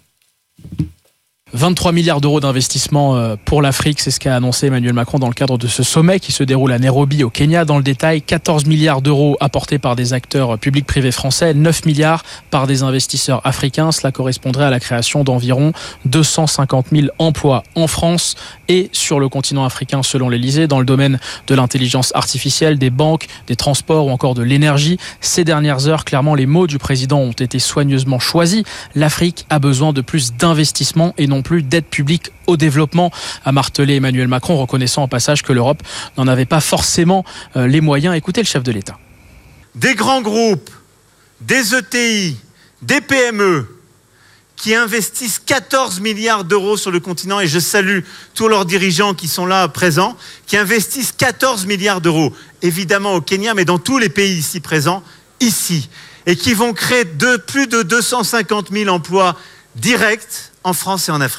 vingt-trois milliards d'euros d'investissement pour l'Afrique, c'est ce qu'a annoncé Emmanuel Macron dans le cadre de ce sommet qui se déroule à Nairobi au Kenya. Dans le détail, quatorze milliards d'euros apportés par des acteurs publics privés français, neuf milliards par des investisseurs africains. Cela correspondrait à la création d'environ deux cent cinquante mille emplois en France et sur le continent africain selon l'Élysée, dans le domaine de l'intelligence artificielle, des banques, des transports ou encore de l'énergie. Ces dernières heures, clairement, les mots du président ont été soigneusement choisis. L'Afrique a besoin de plus d'investissements et non plus d'aide publique au développement, a martelé Emmanuel Macron, reconnaissant en passage que l'Europe n'en avait pas forcément les moyens. Écoutez le chef de l'État. Des grands groupes, des E T I, des P M E qui investissent quatorze milliards d'euros sur le continent, et je salue tous leurs dirigeants qui sont là présents, qui investissent quatorze milliards d'euros, évidemment au Kenya, mais dans tous les pays ici présents, ici, et qui vont créer de, plus de deux cent cinquante mille emplois directs en France et en Afrique.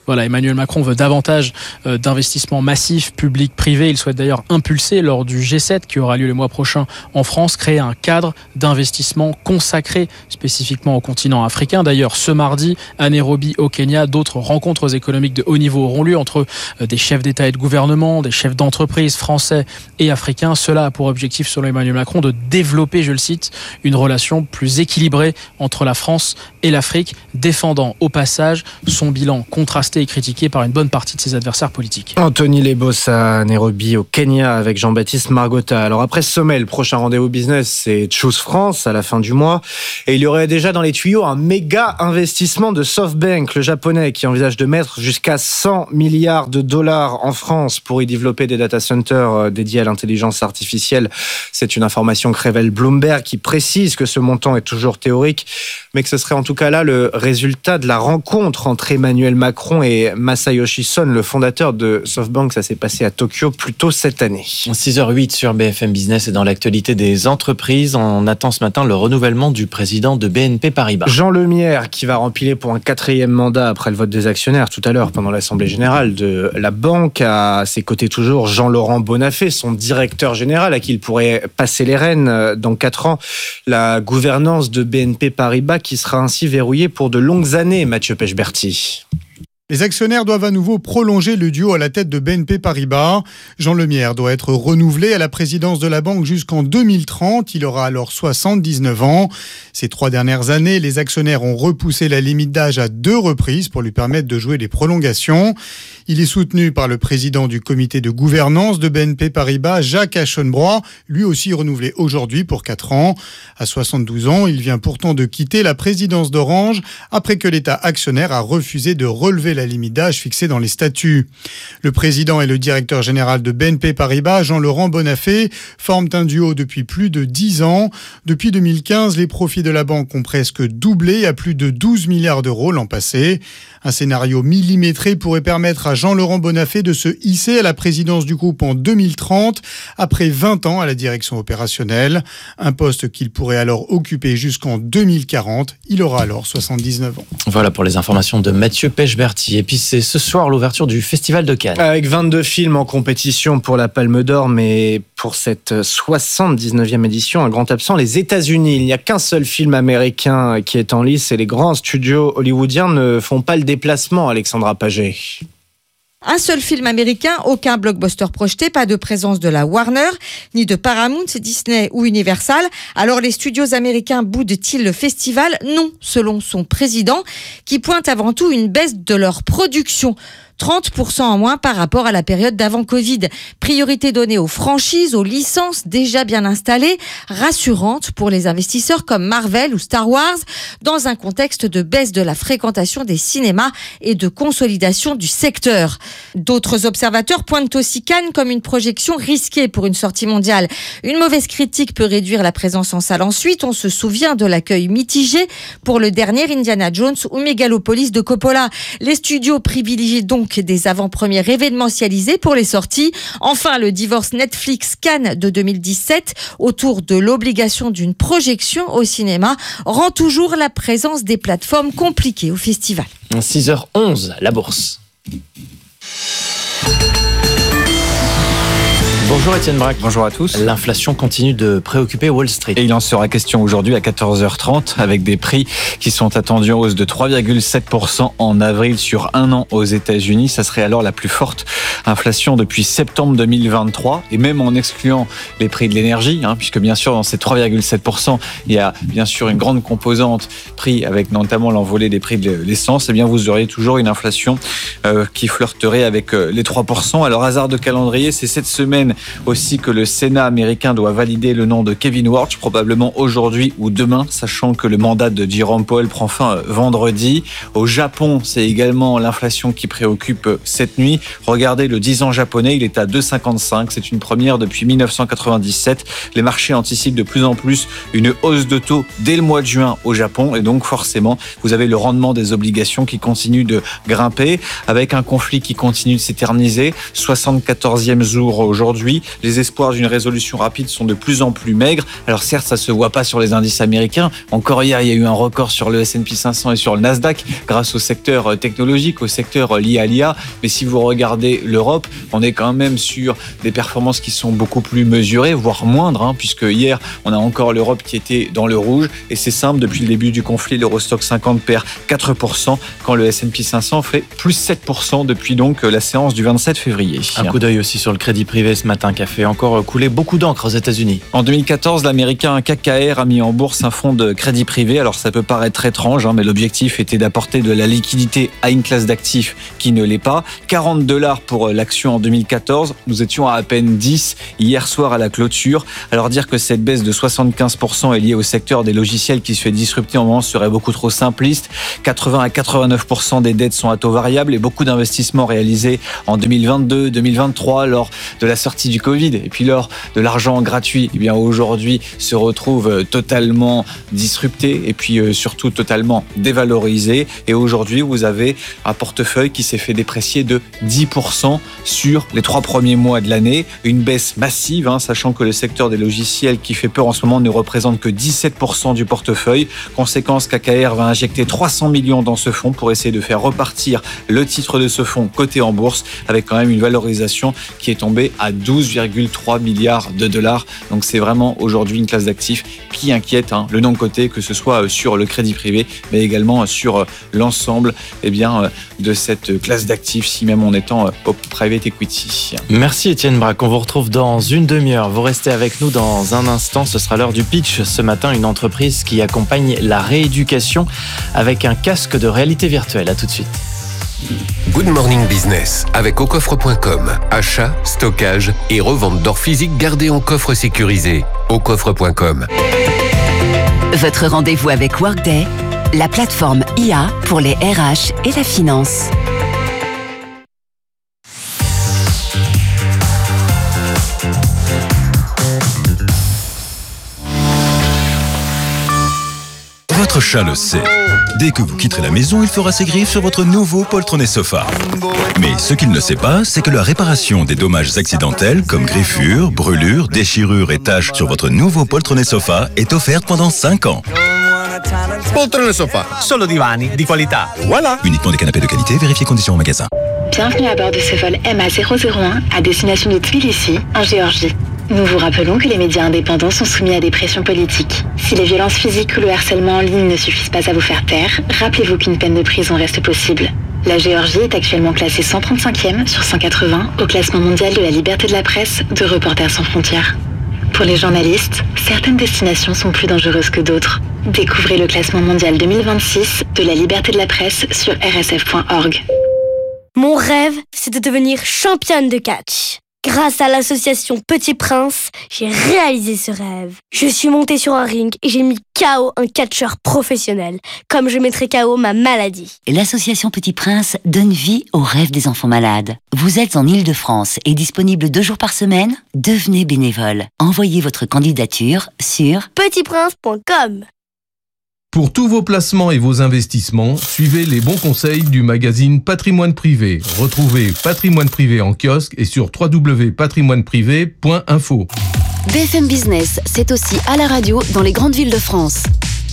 Voilà, Emmanuel Macron veut davantage euh, d'investissements massifs, publics, privés. Il souhaite d'ailleurs impulser lors du G sept qui aura lieu le mois prochain en France, créer un cadre d'investissement consacré spécifiquement au continent africain. D'ailleurs, ce mardi, à Nairobi, au Kenya, d'autres rencontres économiques de haut niveau auront lieu entre euh, des chefs d'État et de gouvernement, des chefs d'entreprise français et africains. Cela a pour objectif, selon Emmanuel Macron, de développer, je le cite, une relation plus équilibrée entre la France et l'Afrique, défendant au passage son bilan contrasté et critiqué par une bonne partie de ses adversaires politiques. Anthony Lebos à Nairobi, au Kenya, avec Jean-Baptiste Margotta. Alors après ce sommet, le prochain rendez-vous business, c'est Choose France à la fin du mois. Et il y aurait déjà dans les tuyaux un méga investissement de SoftBank, le japonais, qui envisage de mettre jusqu'à cent milliards de dollars en France pour y développer des data centers dédiés à l'intelligence artificielle. C'est une information que révèle Bloomberg, qui précise que ce montant est toujours théorique, mais que ce serait en tout cas là le résultat de la rencontre entre Emmanuel Macron et Masayoshi Son, le fondateur de SoftBank. Ça s'est passé à Tokyo plus tôt cette année. six heures huit sur B F M Business et dans l'actualité des entreprises, on attend ce matin le renouvellement du président de B N P Paribas. Jean Lemierre, qui va rempiler pour un quatrième mandat après le vote des actionnaires tout à l'heure pendant l'Assemblée Générale de la banque. À ses côtés toujours Jean-Laurent Bonnafé, son directeur général, à qui il pourrait passer les rênes dans quatre ans. La gouvernance de B N P Paribas qui sera ainsi verrouillée pour de longues années, Mathieu Pechberti. Les actionnaires doivent à nouveau prolonger le duo à la tête de B N P Paribas. Jean Lemierre doit être renouvelé à la présidence de la banque jusqu'en deux mille trente. Il aura alors soixante-dix-neuf ans. Ces trois dernières années, les actionnaires ont repoussé la limite d'âge à deux reprises pour lui permettre de jouer les prolongations. Il est soutenu par le président du comité de gouvernance de B N P Paribas, Jacques Aschenbroich, lui aussi renouvelé aujourd'hui pour quatre ans. À soixante-douze ans, il vient pourtant de quitter la présidence d'Orange après que l'État actionnaire a refusé de relever la limite d'âge fixée dans les statuts. Le président et le directeur général de B N P Paribas, Jean-Laurent Bonnafé, forment un duo depuis plus de dix ans. Depuis deux mille quinze, les profits de la banque ont presque doublé à plus de douze milliards d'euros l'an passé. Un scénario millimétré pourrait permettre à Jean-Laurent Bonnafé de se hisser à la présidence du groupe en deux mille trente, après vingt ans à la direction opérationnelle. Un poste qu'il pourrait alors occuper jusqu'en deux mille quarante. Il aura alors soixante-dix-neuf ans. Voilà pour les informations de Mathieu Pechberti. Et puis c'est ce soir l'ouverture du Festival de Cannes. Avec vingt-deux films en compétition pour la Palme d'Or, mais pour cette soixante-dix-neuvième édition, un grand absent, les États-Unis. Il n'y a qu'un seul film américain qui est en lice et les grands studios hollywoodiens ne font pas le déplacement, Alexandra Paget. Un seul film américain, aucun blockbuster projeté, pas de présence de la Warner, ni de Paramount, Disney ou Universal. Alors les studios américains boudent-ils le festival ? Non, selon son président, qui pointe avant tout une baisse de leur production. trente pour cent en moins par rapport à la période d'avant Covid. Priorité donnée aux franchises, aux licences déjà bien installées, rassurantes pour les investisseurs comme Marvel ou Star Wars, dans un contexte de baisse de la fréquentation des cinémas et de consolidation du secteur. D'autres observateurs pointent aussi Cannes comme une projection risquée pour une sortie mondiale. Une mauvaise critique peut réduire la présence en salle ensuite. On se souvient de l'accueil mitigé pour le dernier Indiana Jones ou Megalopolis de Coppola. Les studios privilégient donc des avant-premières événementialisées pour les sorties. Enfin, le divorce Netflix-Cannes de deux mille dix-sept autour de l'obligation d'une projection au cinéma rend toujours la présence des plateformes compliquée au festival. six heures onze, la bourse. Bonjour Étienne Braque. Bonjour à tous. L'inflation continue de préoccuper Wall Street. Et il en sera question aujourd'hui à quatorze heures trente avec des prix qui sont attendus en hausse de trois virgule sept pour cent en avril sur un an aux États-Unis. Ça serait alors la plus forte inflation depuis septembre deux mille vingt-trois et même en excluant les prix de l'énergie, hein, puisque bien sûr dans ces trois virgule sept pour cent, il y a bien sûr une grande composante prix avec notamment l'envolée des prix de l'essence. Et bien vous auriez toujours une inflation euh, qui flirterait avec euh, les trois pour cent. Alors hasard de calendrier, c'est cette semaine aussi que le Sénat américain doit valider le nom de Kevin Warsh, probablement aujourd'hui ou demain, sachant que le mandat de Jerome Powell prend fin vendredi. Au Japon, c'est également l'inflation qui préoccupe cette nuit. Regardez le dix ans japonais, il est à deux virgule cinquante-cinq. C'est une première depuis dix-neuf cent quatre-vingt-dix-sept. Les marchés anticipent de plus en plus une hausse de taux dès le mois de juin au Japon. Et donc forcément, vous avez le rendement des obligations qui continue de grimper, avec un conflit qui continue de s'éterniser. soixante-quatorzième jour aujourd'hui. les espoirs d'une résolution rapide sont de plus en plus maigres. Alors certes, ça se voit pas sur les indices américains. Encore hier, il y a eu un record sur le S and P cinq cents et sur le Nasdaq grâce au secteur technologique, au secteur lié à l'I A. Mais si vous regardez l'Europe, on est quand même sur des performances qui sont beaucoup plus mesurées, voire moindres, hein, puisque hier, on a encore l'Europe qui était dans le rouge. Et c'est simple, depuis le début du conflit, l'Eurostock cinquante perd quatre pour cent, quand le S and P cinq cents fait plus sept pour cent depuis donc la séance du vingt-sept février. Un coup d'œil aussi sur le crédit privé ce matin qui a fait encore couler beaucoup d'encre aux États-Unis. En deux mille quatorze, l'américain K K R a mis en bourse un fonds de crédit privé. Alors ça peut paraître étrange, hein, mais l'objectif était d'apporter de la liquidité à une classe d'actifs qui ne l'est pas. quarante dollars pour l'action en deux mille quatorze. Nous étions à à peine dix hier soir à la clôture. Alors dire que cette baisse de soixante-quinze pour cent est liée au secteur des logiciels qui se fait disrupter en moment serait beaucoup trop simpliste. quatre-vingts à quatre-vingt-neuf pour cent des dettes sont à taux variable et beaucoup d'investissements réalisés en deux mille vingt-deux, deux mille vingt-trois lors de la sortie du Covid et puis lors de l'argent gratuit, eh bien aujourd'hui se retrouvent totalement disruptés et puis surtout totalement dévalorisés. Et aujourd'hui, vous avez un portefeuille qui s'est fait déprécier de dix pour cent sur les trois premiers mois de l'année. Une baisse massive, hein, sachant que le secteur des logiciels qui fait peur en ce moment ne représente que dix-sept pour cent du portefeuille. Conséquence, K K R va injecter trois cents millions dans ce fonds pour essayer de faire repartir le titre de ce fonds coté en bourse avec quand même une valorisation qui est tombée à douze virgule trois milliards de dollars. Donc c'est vraiment aujourd'hui une classe d'actifs qui inquiète, hein, le non-coté, que ce soit sur le crédit privé, mais également sur l'ensemble eh bien, de cette classe d'actifs, si même en étant au private equity. Merci Étienne Braque, on vous retrouve dans une demi-heure. Vous restez avec nous dans un instant, ce sera l'heure du pitch. Ce matin, une entreprise qui accompagne la rééducation avec un casque de réalité virtuelle. À tout de suite. Good Morning Business avec au coffre point com. Achat, stockage et revente d'or physique gardé en coffre sécurisé. au coffre point com. Votre rendez-vous avec Workday, la plateforme I A pour les R H et la finance. Votre chat le sait. Dès que vous quitterez la maison, il fera ses griffes sur votre nouveau poltronné sofa. Mais ce qu'il ne sait pas, c'est que la réparation des dommages accidentels comme griffures, brûlures, déchirures et taches sur votre nouveau poltronné sofa est offerte pendant cinq ans. Poltrone sofa, solo divani di qualità. Voilà. Uniquement des canapés de qualité, vérifiez conditions en magasin. Bienvenue à bord de ce vol M A zéro zéro un à destination de Tbilissi, en Géorgie. Nous vous rappelons que les médias indépendants sont soumis à des pressions politiques. Si les violences physiques ou le harcèlement en ligne ne suffisent pas à vous faire taire, rappelez-vous qu'une peine de prison reste possible. La Géorgie est actuellement classée cent trente-cinquième sur cent quatre-vingts au classement mondial de la liberté de la presse de Reporters sans frontières. Pour les journalistes, certaines destinations sont plus dangereuses que d'autres. Découvrez le classement mondial deux mille vingt-six de la liberté de la presse sur r s f point org. Mon rêve, c'est de devenir championne de catch. Grâce à l'association Petit Prince, j'ai réalisé ce rêve. Je suis montée sur un ring et j'ai mis K O un catcheur professionnel, comme je mettrai K O ma maladie. L'association Petit Prince donne vie aux rêves des enfants malades. Vous êtes en Île-de-France et disponible deux jours par semaine ? Devenez bénévole. Envoyez votre candidature sur petit prince point com. Pour tous vos placements et vos investissements, suivez les bons conseils du magazine Patrimoine Privé. Retrouvez Patrimoine Privé en kiosque et sur w w w point patrimoine privé point info. B F M Business, c'est aussi à la radio dans les grandes villes de France.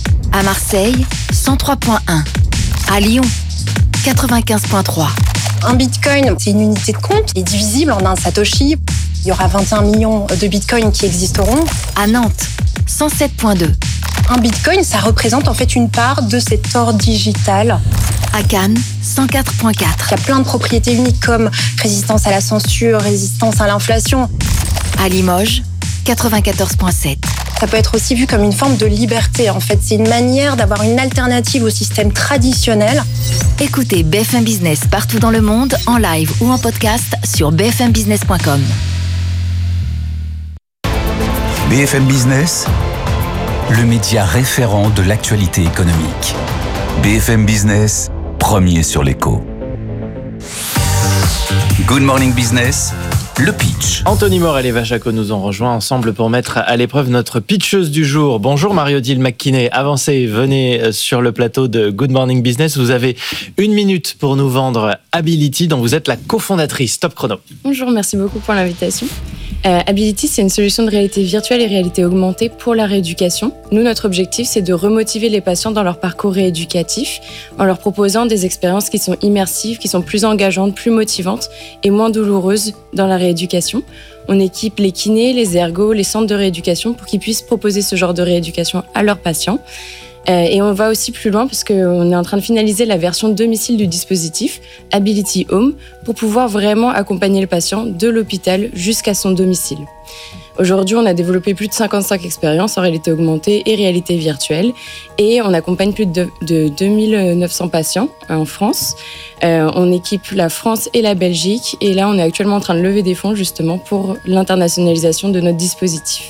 À Marseille, cent trois point un. À Lyon, quatre-vingt-quinze point trois. Un bitcoin, c'est une unité de compte, il est divisible en un satoshi. Il y aura vingt et un millions de bitcoins qui existeront. À Nantes, cent sept point deux. Un bitcoin, ça représente en fait une part de cet or digital. À Cannes, cent quatre point quatre. Il y a plein de propriétés uniques comme résistance à la censure, résistance à l'inflation. À Limoges, quatre-vingt-quatorze point sept. Ça peut être aussi vu comme une forme de liberté. En fait, c'est une manière d'avoir une alternative au système traditionnel. Écoutez B F M Business partout dans le monde, en live ou en podcast sur b f m business point com. B F M Business, le média référent de l'actualité économique. B F M Business, premier sur l'écho. Good Morning Business, le pitch. Anthony Morel et Vachaco nous ont rejoints ensemble pour mettre à l'épreuve notre pitcheuse du jour. Bonjour Marie-Odile McKinney, avancez, venez sur le plateau de Good Morning Business. Vous avez une minute pour nous vendre Ability, dont vous êtes la cofondatrice. Top chrono. Bonjour, merci beaucoup pour l'invitation. Euh, Ability, c'est une solution de réalité virtuelle et réalité augmentée pour la rééducation. Nous, notre objectif, c'est de remotiver les patients dans leur parcours rééducatif en leur proposant des expériences qui sont immersives, qui sont plus engageantes, plus motivantes et moins douloureuses dans la rééducation. On équipe les kinés, les ergos, les centres de rééducation pour qu'ils puissent proposer ce genre de rééducation à leurs patients. Euh, et on va aussi plus loin parce qu'on est en train de finaliser la version domicile du dispositif, Ability Home, pour pouvoir vraiment accompagner le patient de l'hôpital jusqu'à son domicile. Aujourd'hui, on a développé plus de cinquante-cinq expériences en réalité augmentée et réalité virtuelle et on accompagne plus de, de deux mille neuf cents patients en France. Euh, on équipe la France et la Belgique et là, on est actuellement en train de lever des fonds justement pour l'internationalisation de notre dispositif.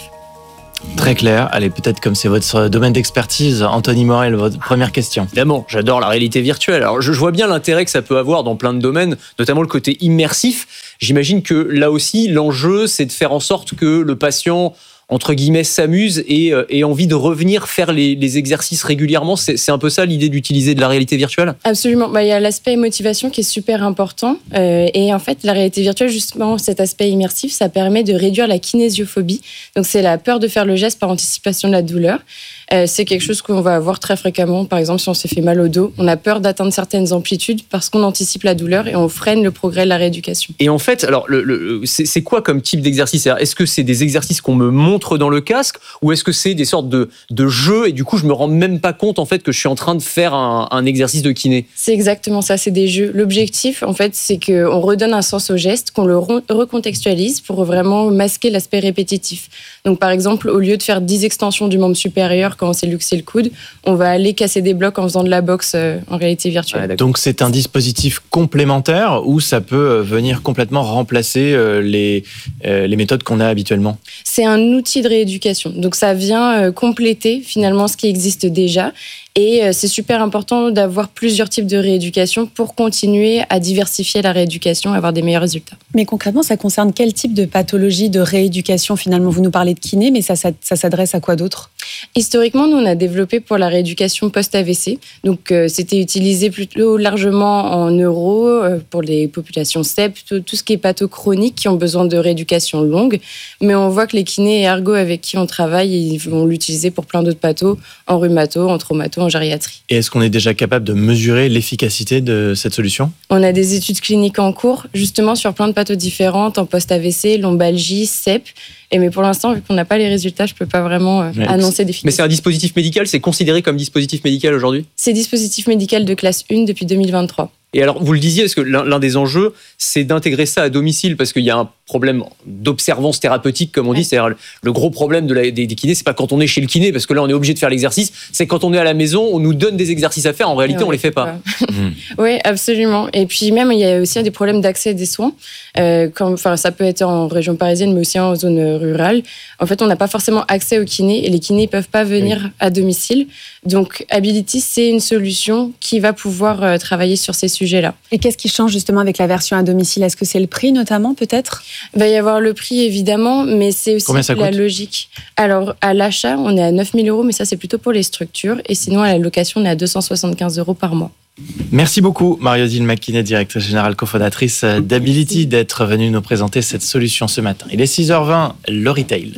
Très clair. Allez, peut-être comme c'est votre domaine d'expertise, Anthony Morel, votre première question. Évidemment, j'adore la réalité virtuelle. Alors, je vois bien l'intérêt que ça peut avoir dans plein de domaines, notamment le côté immersif. J'imagine que là aussi, l'enjeu, c'est de faire en sorte que le patient, entre guillemets, s'amuse et euh, ait envie de revenir faire les, les exercices régulièrement. C'est, c'est un peu ça l'idée d'utiliser de la réalité virtuelle ? Absolument. Bah, il y a l'aspect motivation qui est super important. Euh, et en fait, la réalité virtuelle, justement, cet aspect immersif, ça permet de réduire la kinésiophobie. Donc, c'est la peur de faire le geste par anticipation de la douleur. Euh, c'est quelque chose qu'on va avoir très fréquemment. Par exemple, si on s'est fait mal au dos, on a peur d'atteindre certaines amplitudes parce qu'on anticipe la douleur et on freine le progrès de la rééducation. Et en fait, alors, le, le, c'est, c'est quoi comme type d'exercice ? Est-ce que c'est des exercices qu'on me montre dans le casque ou est-ce que c'est des sortes de, de jeux et du coup, je me rends même pas compte en fait que je suis en train de faire un, un exercice de kiné ? C'est exactement ça, c'est des jeux. L'objectif, en fait, c'est qu'on redonne un sens au geste, qu'on le recontextualise pour vraiment masquer l'aspect répétitif. Donc, par exemple, au lieu de faire dix extensions du membre supérieur quand on s'est luxé le coude, on va aller casser des blocs en faisant de la boxe euh, en réalité virtuelle. Ouais, donc c'est un dispositif complémentaire ou ça peut venir complètement remplacer euh, les, euh, les méthodes qu'on a habituellement ? C'est un outil de rééducation. Donc ça vient euh, compléter finalement ce qui existe déjà. Et c'est super important d'avoir plusieurs types de rééducation pour continuer à diversifier la rééducation et avoir des meilleurs résultats. Mais concrètement, ça concerne quel type de pathologie de rééducation ? Finalement, vous nous parlez de kiné, mais ça, ça, ça s'adresse à quoi d'autre ? Historiquement, nous, on a développé pour la rééducation post-A V C. Donc, euh, c'était utilisé plutôt largement en neuro, euh, pour les populations S T E P, tout, tout ce qui est patho chronique qui ont besoin de rééducation longue. Mais on voit que les kinés et ergos avec qui on travaille, ils vont l'utiliser pour plein d'autres pathos, en rhumato, en traumato, en gériatrie. Et est-ce qu'on est déjà capable de mesurer l'efficacité de cette solution ? On a des études cliniques en cours, justement sur plein de pathos différentes, en post-A V C, lombalgie, S E P. Et mais pour l'instant, vu qu'on n'a pas les résultats, je ne peux pas vraiment euh, ouais, annoncer d'efficacité. Mais c'est un dispositif médical, c'est considéré comme dispositif médical aujourd'hui ? C'est dispositif médical de classe un depuis deux mille vingt-trois. Et alors, vous le disiez, parce que l'un, l'un des enjeux, c'est d'intégrer ça à domicile, parce qu'il y a un problème d'observance thérapeutique, comme on dit. Ouais. C'est-à-dire, le gros problème de la, des, des kinés, c'est pas quand on est chez le kiné, parce que là, on est obligé de faire l'exercice. C'est quand on est à la maison, on nous donne des exercices à faire. En réalité, ouais, on les fait pas. Mmh. Oui, absolument. Et puis même, il y a aussi des problèmes d'accès des soins. Euh, comme, enfin, ça peut être en région parisienne, mais aussi en zone rurale. En fait, on n'a pas forcément accès aux kinés, et les kinés ne peuvent pas venir oui. à domicile. Donc, Ability, c'est une solution qui va pouvoir euh, travailler sur ces sujets-là. Et qu'est-ce qui change justement avec la version à domicile ? Est-ce que c'est le prix notamment, peut-être ? Il va y avoir le prix, évidemment, mais c'est aussi la logique. Alors, à l'achat, on est à neuf mille euros, mais ça, c'est plutôt pour les structures. Et sinon, à la location, on est à deux cent soixante-quinze euros par mois. Merci beaucoup, Marie-Odile McKinney, directrice générale cofondatrice d'Ability, d'être venue nous présenter cette solution ce matin. Il est six heures vingt, le retail.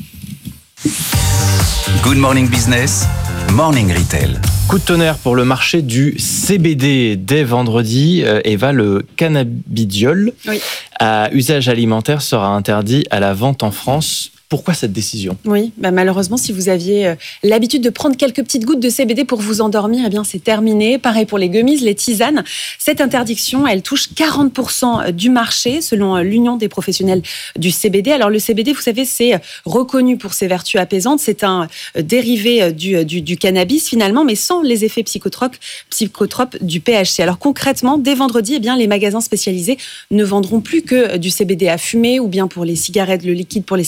Good Morning Business, Morning Retail. Coup de tonnerre pour le marché du C B D dès vendredi. Eva, le cannabidiol oui. à usage alimentaire sera interdit à la vente en France. Pourquoi cette décision ? Oui, bah malheureusement, si vous aviez l'habitude de prendre quelques petites gouttes de C B D pour vous endormir, eh bien c'est terminé. Pareil pour les gummies, les tisanes. Cette interdiction, elle touche quarante pour cent du marché, selon l'Union des professionnels du C B D. Alors le C B D, vous savez, c'est reconnu pour ses vertus apaisantes. C'est un dérivé du, du, du cannabis finalement, mais sans les effets psychotropes, psychotropes du P H C. Alors concrètement, dès vendredi, eh bien les magasins spécialisés ne vendront plus que du C B D à fumer ou bien pour les cigarettes, le liquide pour les cigarettes électroniques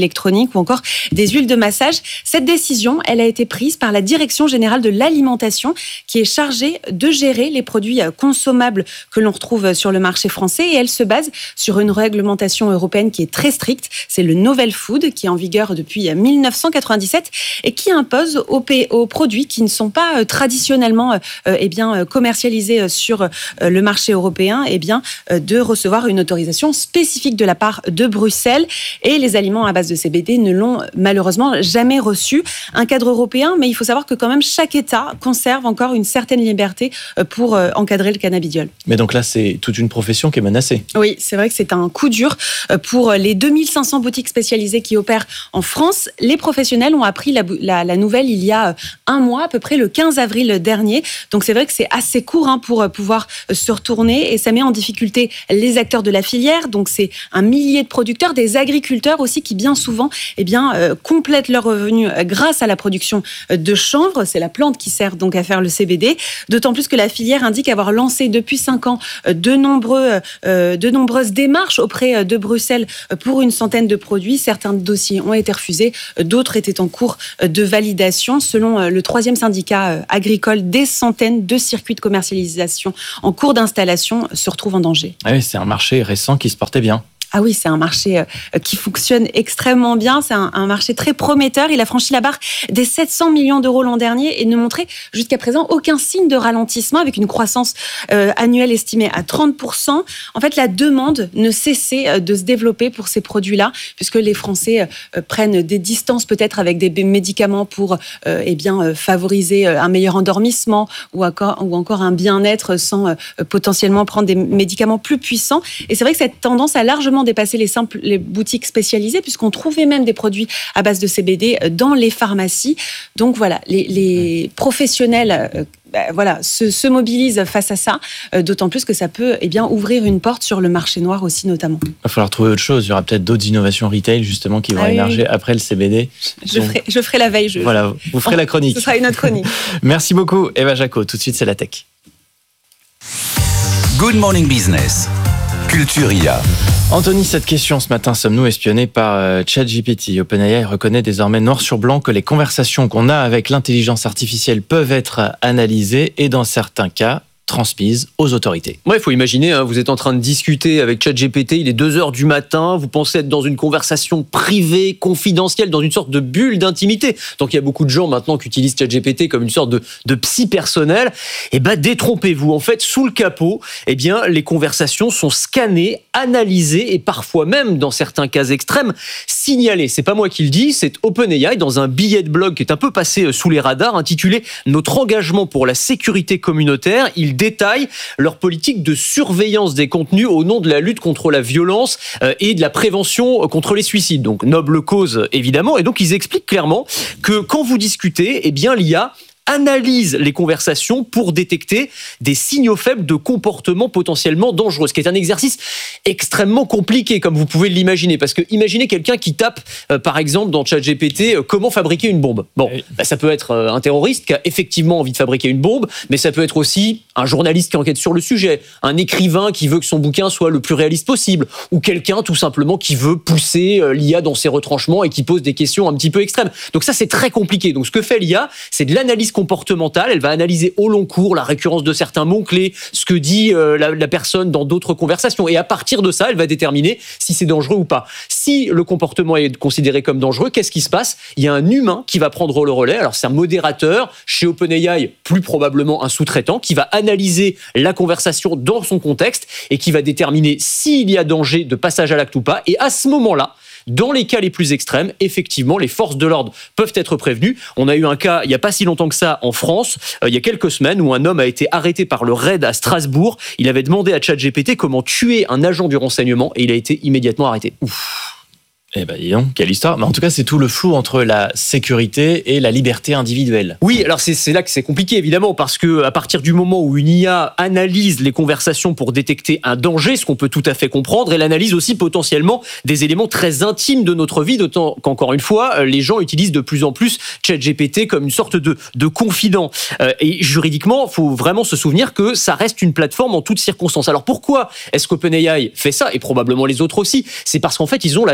électroniques ou encore des huiles de massage. Cette décision, elle a été prise par la Direction générale de l'alimentation qui est chargée de gérer les produits consommables que l'on retrouve sur le marché français et elle se base sur une réglementation européenne qui est très stricte. C'est le Novel Food qui est en vigueur depuis dix-neuf cent quatre-vingt-dix-sept et qui impose aux, P- aux produits qui ne sont pas traditionnellement euh, eh bien, commercialisés sur euh, le marché européen eh bien, euh, de recevoir une autorisation spécifique de la part de Bruxelles et les aliments à base de C B D ne l'ont malheureusement jamais reçu. Un cadre européen, mais il faut savoir que quand même chaque État conserve encore une certaine liberté pour euh, encadrer le cannabidiol. Mais donc là, c'est toute une profession qui est menacée. Oui, c'est vrai que c'est un coup dur pour les deux mille cinq cents boutiques spécialisées qui opèrent en France. Les professionnels ont appris la, la, la nouvelle il y a un mois, à peu près le quinze avril dernier. Donc c'est vrai que c'est assez court hein, pour pouvoir se retourner et ça met en difficulté les acteurs de la filière. Donc c'est un millier de producteurs, des agriculteurs aussi qui bien souvent eh bien, euh, complètent leurs revenus grâce à la production de chanvre. C'est la plante qui sert donc à faire le C B D. D'autant plus que la filière indique avoir lancé depuis cinq ans de, nombreux, euh, de nombreuses démarches auprès de Bruxelles pour une centaine de produits. Certains dossiers ont été refusés, d'autres étaient en cours de validation. Selon le troisième syndicat agricole, des centaines de circuits de commercialisation en cours d'installation se retrouvent en danger. Ah oui, c'est un marché récent qui se portait bien. Ah oui, c'est un marché qui fonctionne extrêmement bien. C'est un, un marché très prometteur. Il a franchi la barre des sept cents millions d'euros l'an dernier et ne montrait jusqu'à présent aucun signe de ralentissement avec une croissance euh, annuelle estimée à trente pour cent. En fait, la demande ne cessait de se développer pour ces produits-là puisque les Français euh, prennent des distances peut-être avec des médicaments pour euh, eh bien, euh, favoriser un meilleur endormissement ou encore, ou encore un bien-être sans euh, potentiellement prendre des médicaments plus puissants. Et c'est vrai que cette tendance a largement dépasser les simples les boutiques spécialisées puisqu'on trouvait même des produits à base de C B D dans les pharmacies. Donc voilà, les, les professionnels euh, bah, voilà, se, se mobilisent face à ça, euh, d'autant plus que ça peut eh bien, ouvrir une porte sur le marché noir aussi notamment. Il va falloir trouver autre chose. Il y aura peut-être d'autres innovations retail justement qui vont ah, émerger oui. après le C B D. Je, Donc, ferai, je ferai la veille. Je, voilà, vous ferez oh, la chronique. Ce sera une autre chronique. Merci beaucoup Eva Jaco. Tout de suite, c'est la tech. Good Morning Business. Culture I A. Anthony, cette question ce matin, sommes-nous espionnés par ChatGPT ? OpenAI reconnaît désormais noir sur blanc que les conversations qu'on a avec l'intelligence artificielle peuvent être analysées et dans certains cas transmises aux autorités. Ouais, il faut imaginer, hein, vous êtes en train de discuter avec ChatGPT, il est deux heures du matin, vous pensez être dans une conversation privée, confidentielle, dans une sorte de bulle d'intimité. Donc il y a beaucoup de gens maintenant qui utilisent ChatGPT comme une sorte de, de psy personnel. Et ben détrompez-vous, en fait, sous le capot, eh bien, les conversations sont scannées, analysées et parfois même, dans certains cas extrêmes, signalées. C'est pas moi qui le dis, c'est OpenAI dans un billet de blog qui est un peu passé sous les radars, intitulé « Notre engagement pour la sécurité communautaire ». Il détaillent leur politique de surveillance des contenus au nom de la lutte contre la violence et de la prévention contre les suicides. Donc, noble cause, évidemment. Et donc, ils expliquent clairement que quand vous discutez, eh bien, l'I A analyse les conversations pour détecter des signaux faibles de comportement potentiellement dangereux, ce qui est un exercice extrêmement compliqué, comme vous pouvez l'imaginer. Parce que imaginez quelqu'un qui tape, euh, par exemple, dans ChatGPT, euh, comment fabriquer une bombe. Bon, bah, ça peut être euh, un terroriste qui a effectivement envie de fabriquer une bombe, mais ça peut être aussi un journaliste qui enquête sur le sujet, un écrivain qui veut que son bouquin soit le plus réaliste possible, ou quelqu'un tout simplement qui veut pousser euh, l'I A dans ses retranchements et qui pose des questions un petit peu extrêmes. Donc ça, c'est très compliqué. Donc ce que fait l'I A, c'est de l'analyse comportementale. Elle va analyser au long cours la récurrence de certains mots-clés, ce que dit euh, la, la personne dans d'autres conversations. Et à partir de ça, elle va déterminer si c'est dangereux ou pas. Si le comportement est considéré comme dangereux, qu'est-ce qui se passe ? Il y a un humain qui va prendre le relais. Alors, c'est un modérateur. Chez OpenAI, plus probablement un sous-traitant qui va analyser la conversation dans son contexte et qui va déterminer s'il y a danger de passage à l'acte ou pas. Et à ce moment-là, dans les cas les plus extrêmes, effectivement, les forces de l'ordre peuvent être prévenues. On a eu un cas, il n'y a pas si longtemps que ça, en France, euh, il y a quelques semaines, où un homme a été arrêté par le raid à Strasbourg. Il avait demandé à ChatGPT comment tuer un agent du renseignement et il a été immédiatement arrêté. Ouf. Eh ben, dis donc, quelle histoire. Mais en tout cas, c'est tout le flou entre la sécurité et la liberté individuelle. Oui, alors c'est, c'est là que c'est compliqué, évidemment, parce que à partir du moment où une I A analyse les conversations pour détecter un danger, ce qu'on peut tout à fait comprendre, elle analyse aussi potentiellement des éléments très intimes de notre vie, d'autant qu'encore une fois, les gens utilisent de plus en plus ChatGPT comme une sorte de, de confident. Euh, et juridiquement, il faut vraiment se souvenir que ça reste une plateforme en toutes circonstances. Alors pourquoi est-ce qu'OpenAI fait ça, et probablement les autres aussi ? C'est parce qu'en fait, ils ont la trouille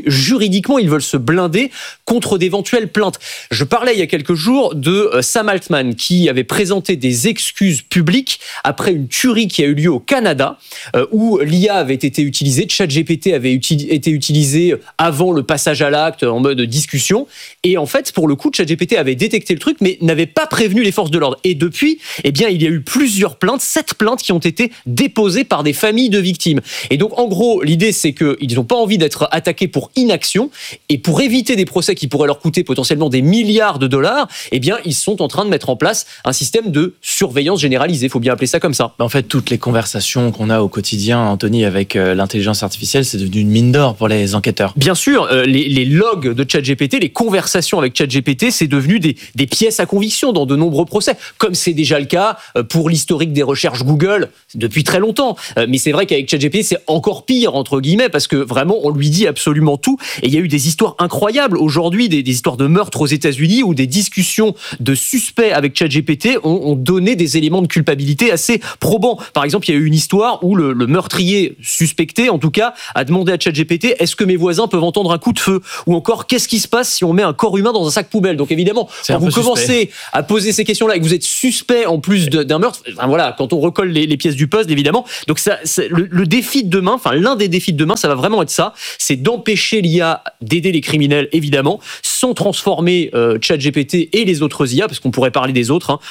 juridiquement, ils veulent se blinder contre d'éventuelles plaintes. Je parlais il y a quelques jours de Sam Altman qui avait présenté des excuses publiques après une tuerie qui a eu lieu au Canada où l'I A avait été utilisée, ChatGPT avait uti- été utilisé avant le passage à l'acte en mode discussion et en fait pour le coup ChatGPT avait détecté le truc mais n'avait pas prévenu les forces de l'ordre et depuis eh bien il y a eu plusieurs plaintes, sept plaintes qui ont été déposées par des familles de victimes et donc en gros l'idée c'est qu'ils n'ont pas envie d'être attaqués pour inaction et pour éviter des procès qui pourraient leur coûter potentiellement des milliards de dollars eh bien ils sont en train de mettre en place un système de surveillance généralisée, il faut bien appeler ça comme ça. En fait toutes les conversations qu'on a au quotidien Anthony avec euh, l'intelligence artificielle c'est devenu une mine d'or pour les enquêteurs. Bien sûr, euh, les, les logs de ChatGPT, les conversations avec ChatGPT, c'est devenu des, des pièces à conviction dans de nombreux procès, comme c'est déjà le cas pour l'historique des recherches Google depuis très longtemps. Euh, mais c'est vrai qu'avec ChatGPT, c'est encore pire, entre guillemets, parce que vraiment, on lui dit absolument tout. Et il y a eu des histoires incroyables aujourd'hui, des, des histoires de meurtres aux États-Unis où des discussions de suspects avec ChatGPT ont, ont donné des éléments de culpabilité assez probants. Par exemple, il y a eu une histoire où le, le meurtrier suspecté, en tout cas, a demandé à ChatGPT « Est-ce que mes voisins peuvent entendre un coup de feu ?» ou encore « Qu'est-ce qui se passe si on met un corps humain dans un sac poubelle ?» Donc évidemment, c'est quand vous commencez suspect. à poser ces questions-là et que vous êtes suspect en plus de, d'un meurtre, enfin voilà, quand on recolle les, les pièces du puzzle, évidemment. Donc ça, le, le défi de demain, enfin l'un des défis de demain, ça va vraiment être ça, c'est d'empêcher l'I A d'aider les criminels, évidemment, sans transformer euh, ChatGPT et les autres I A, parce qu'on pourrait parler des autres, hein.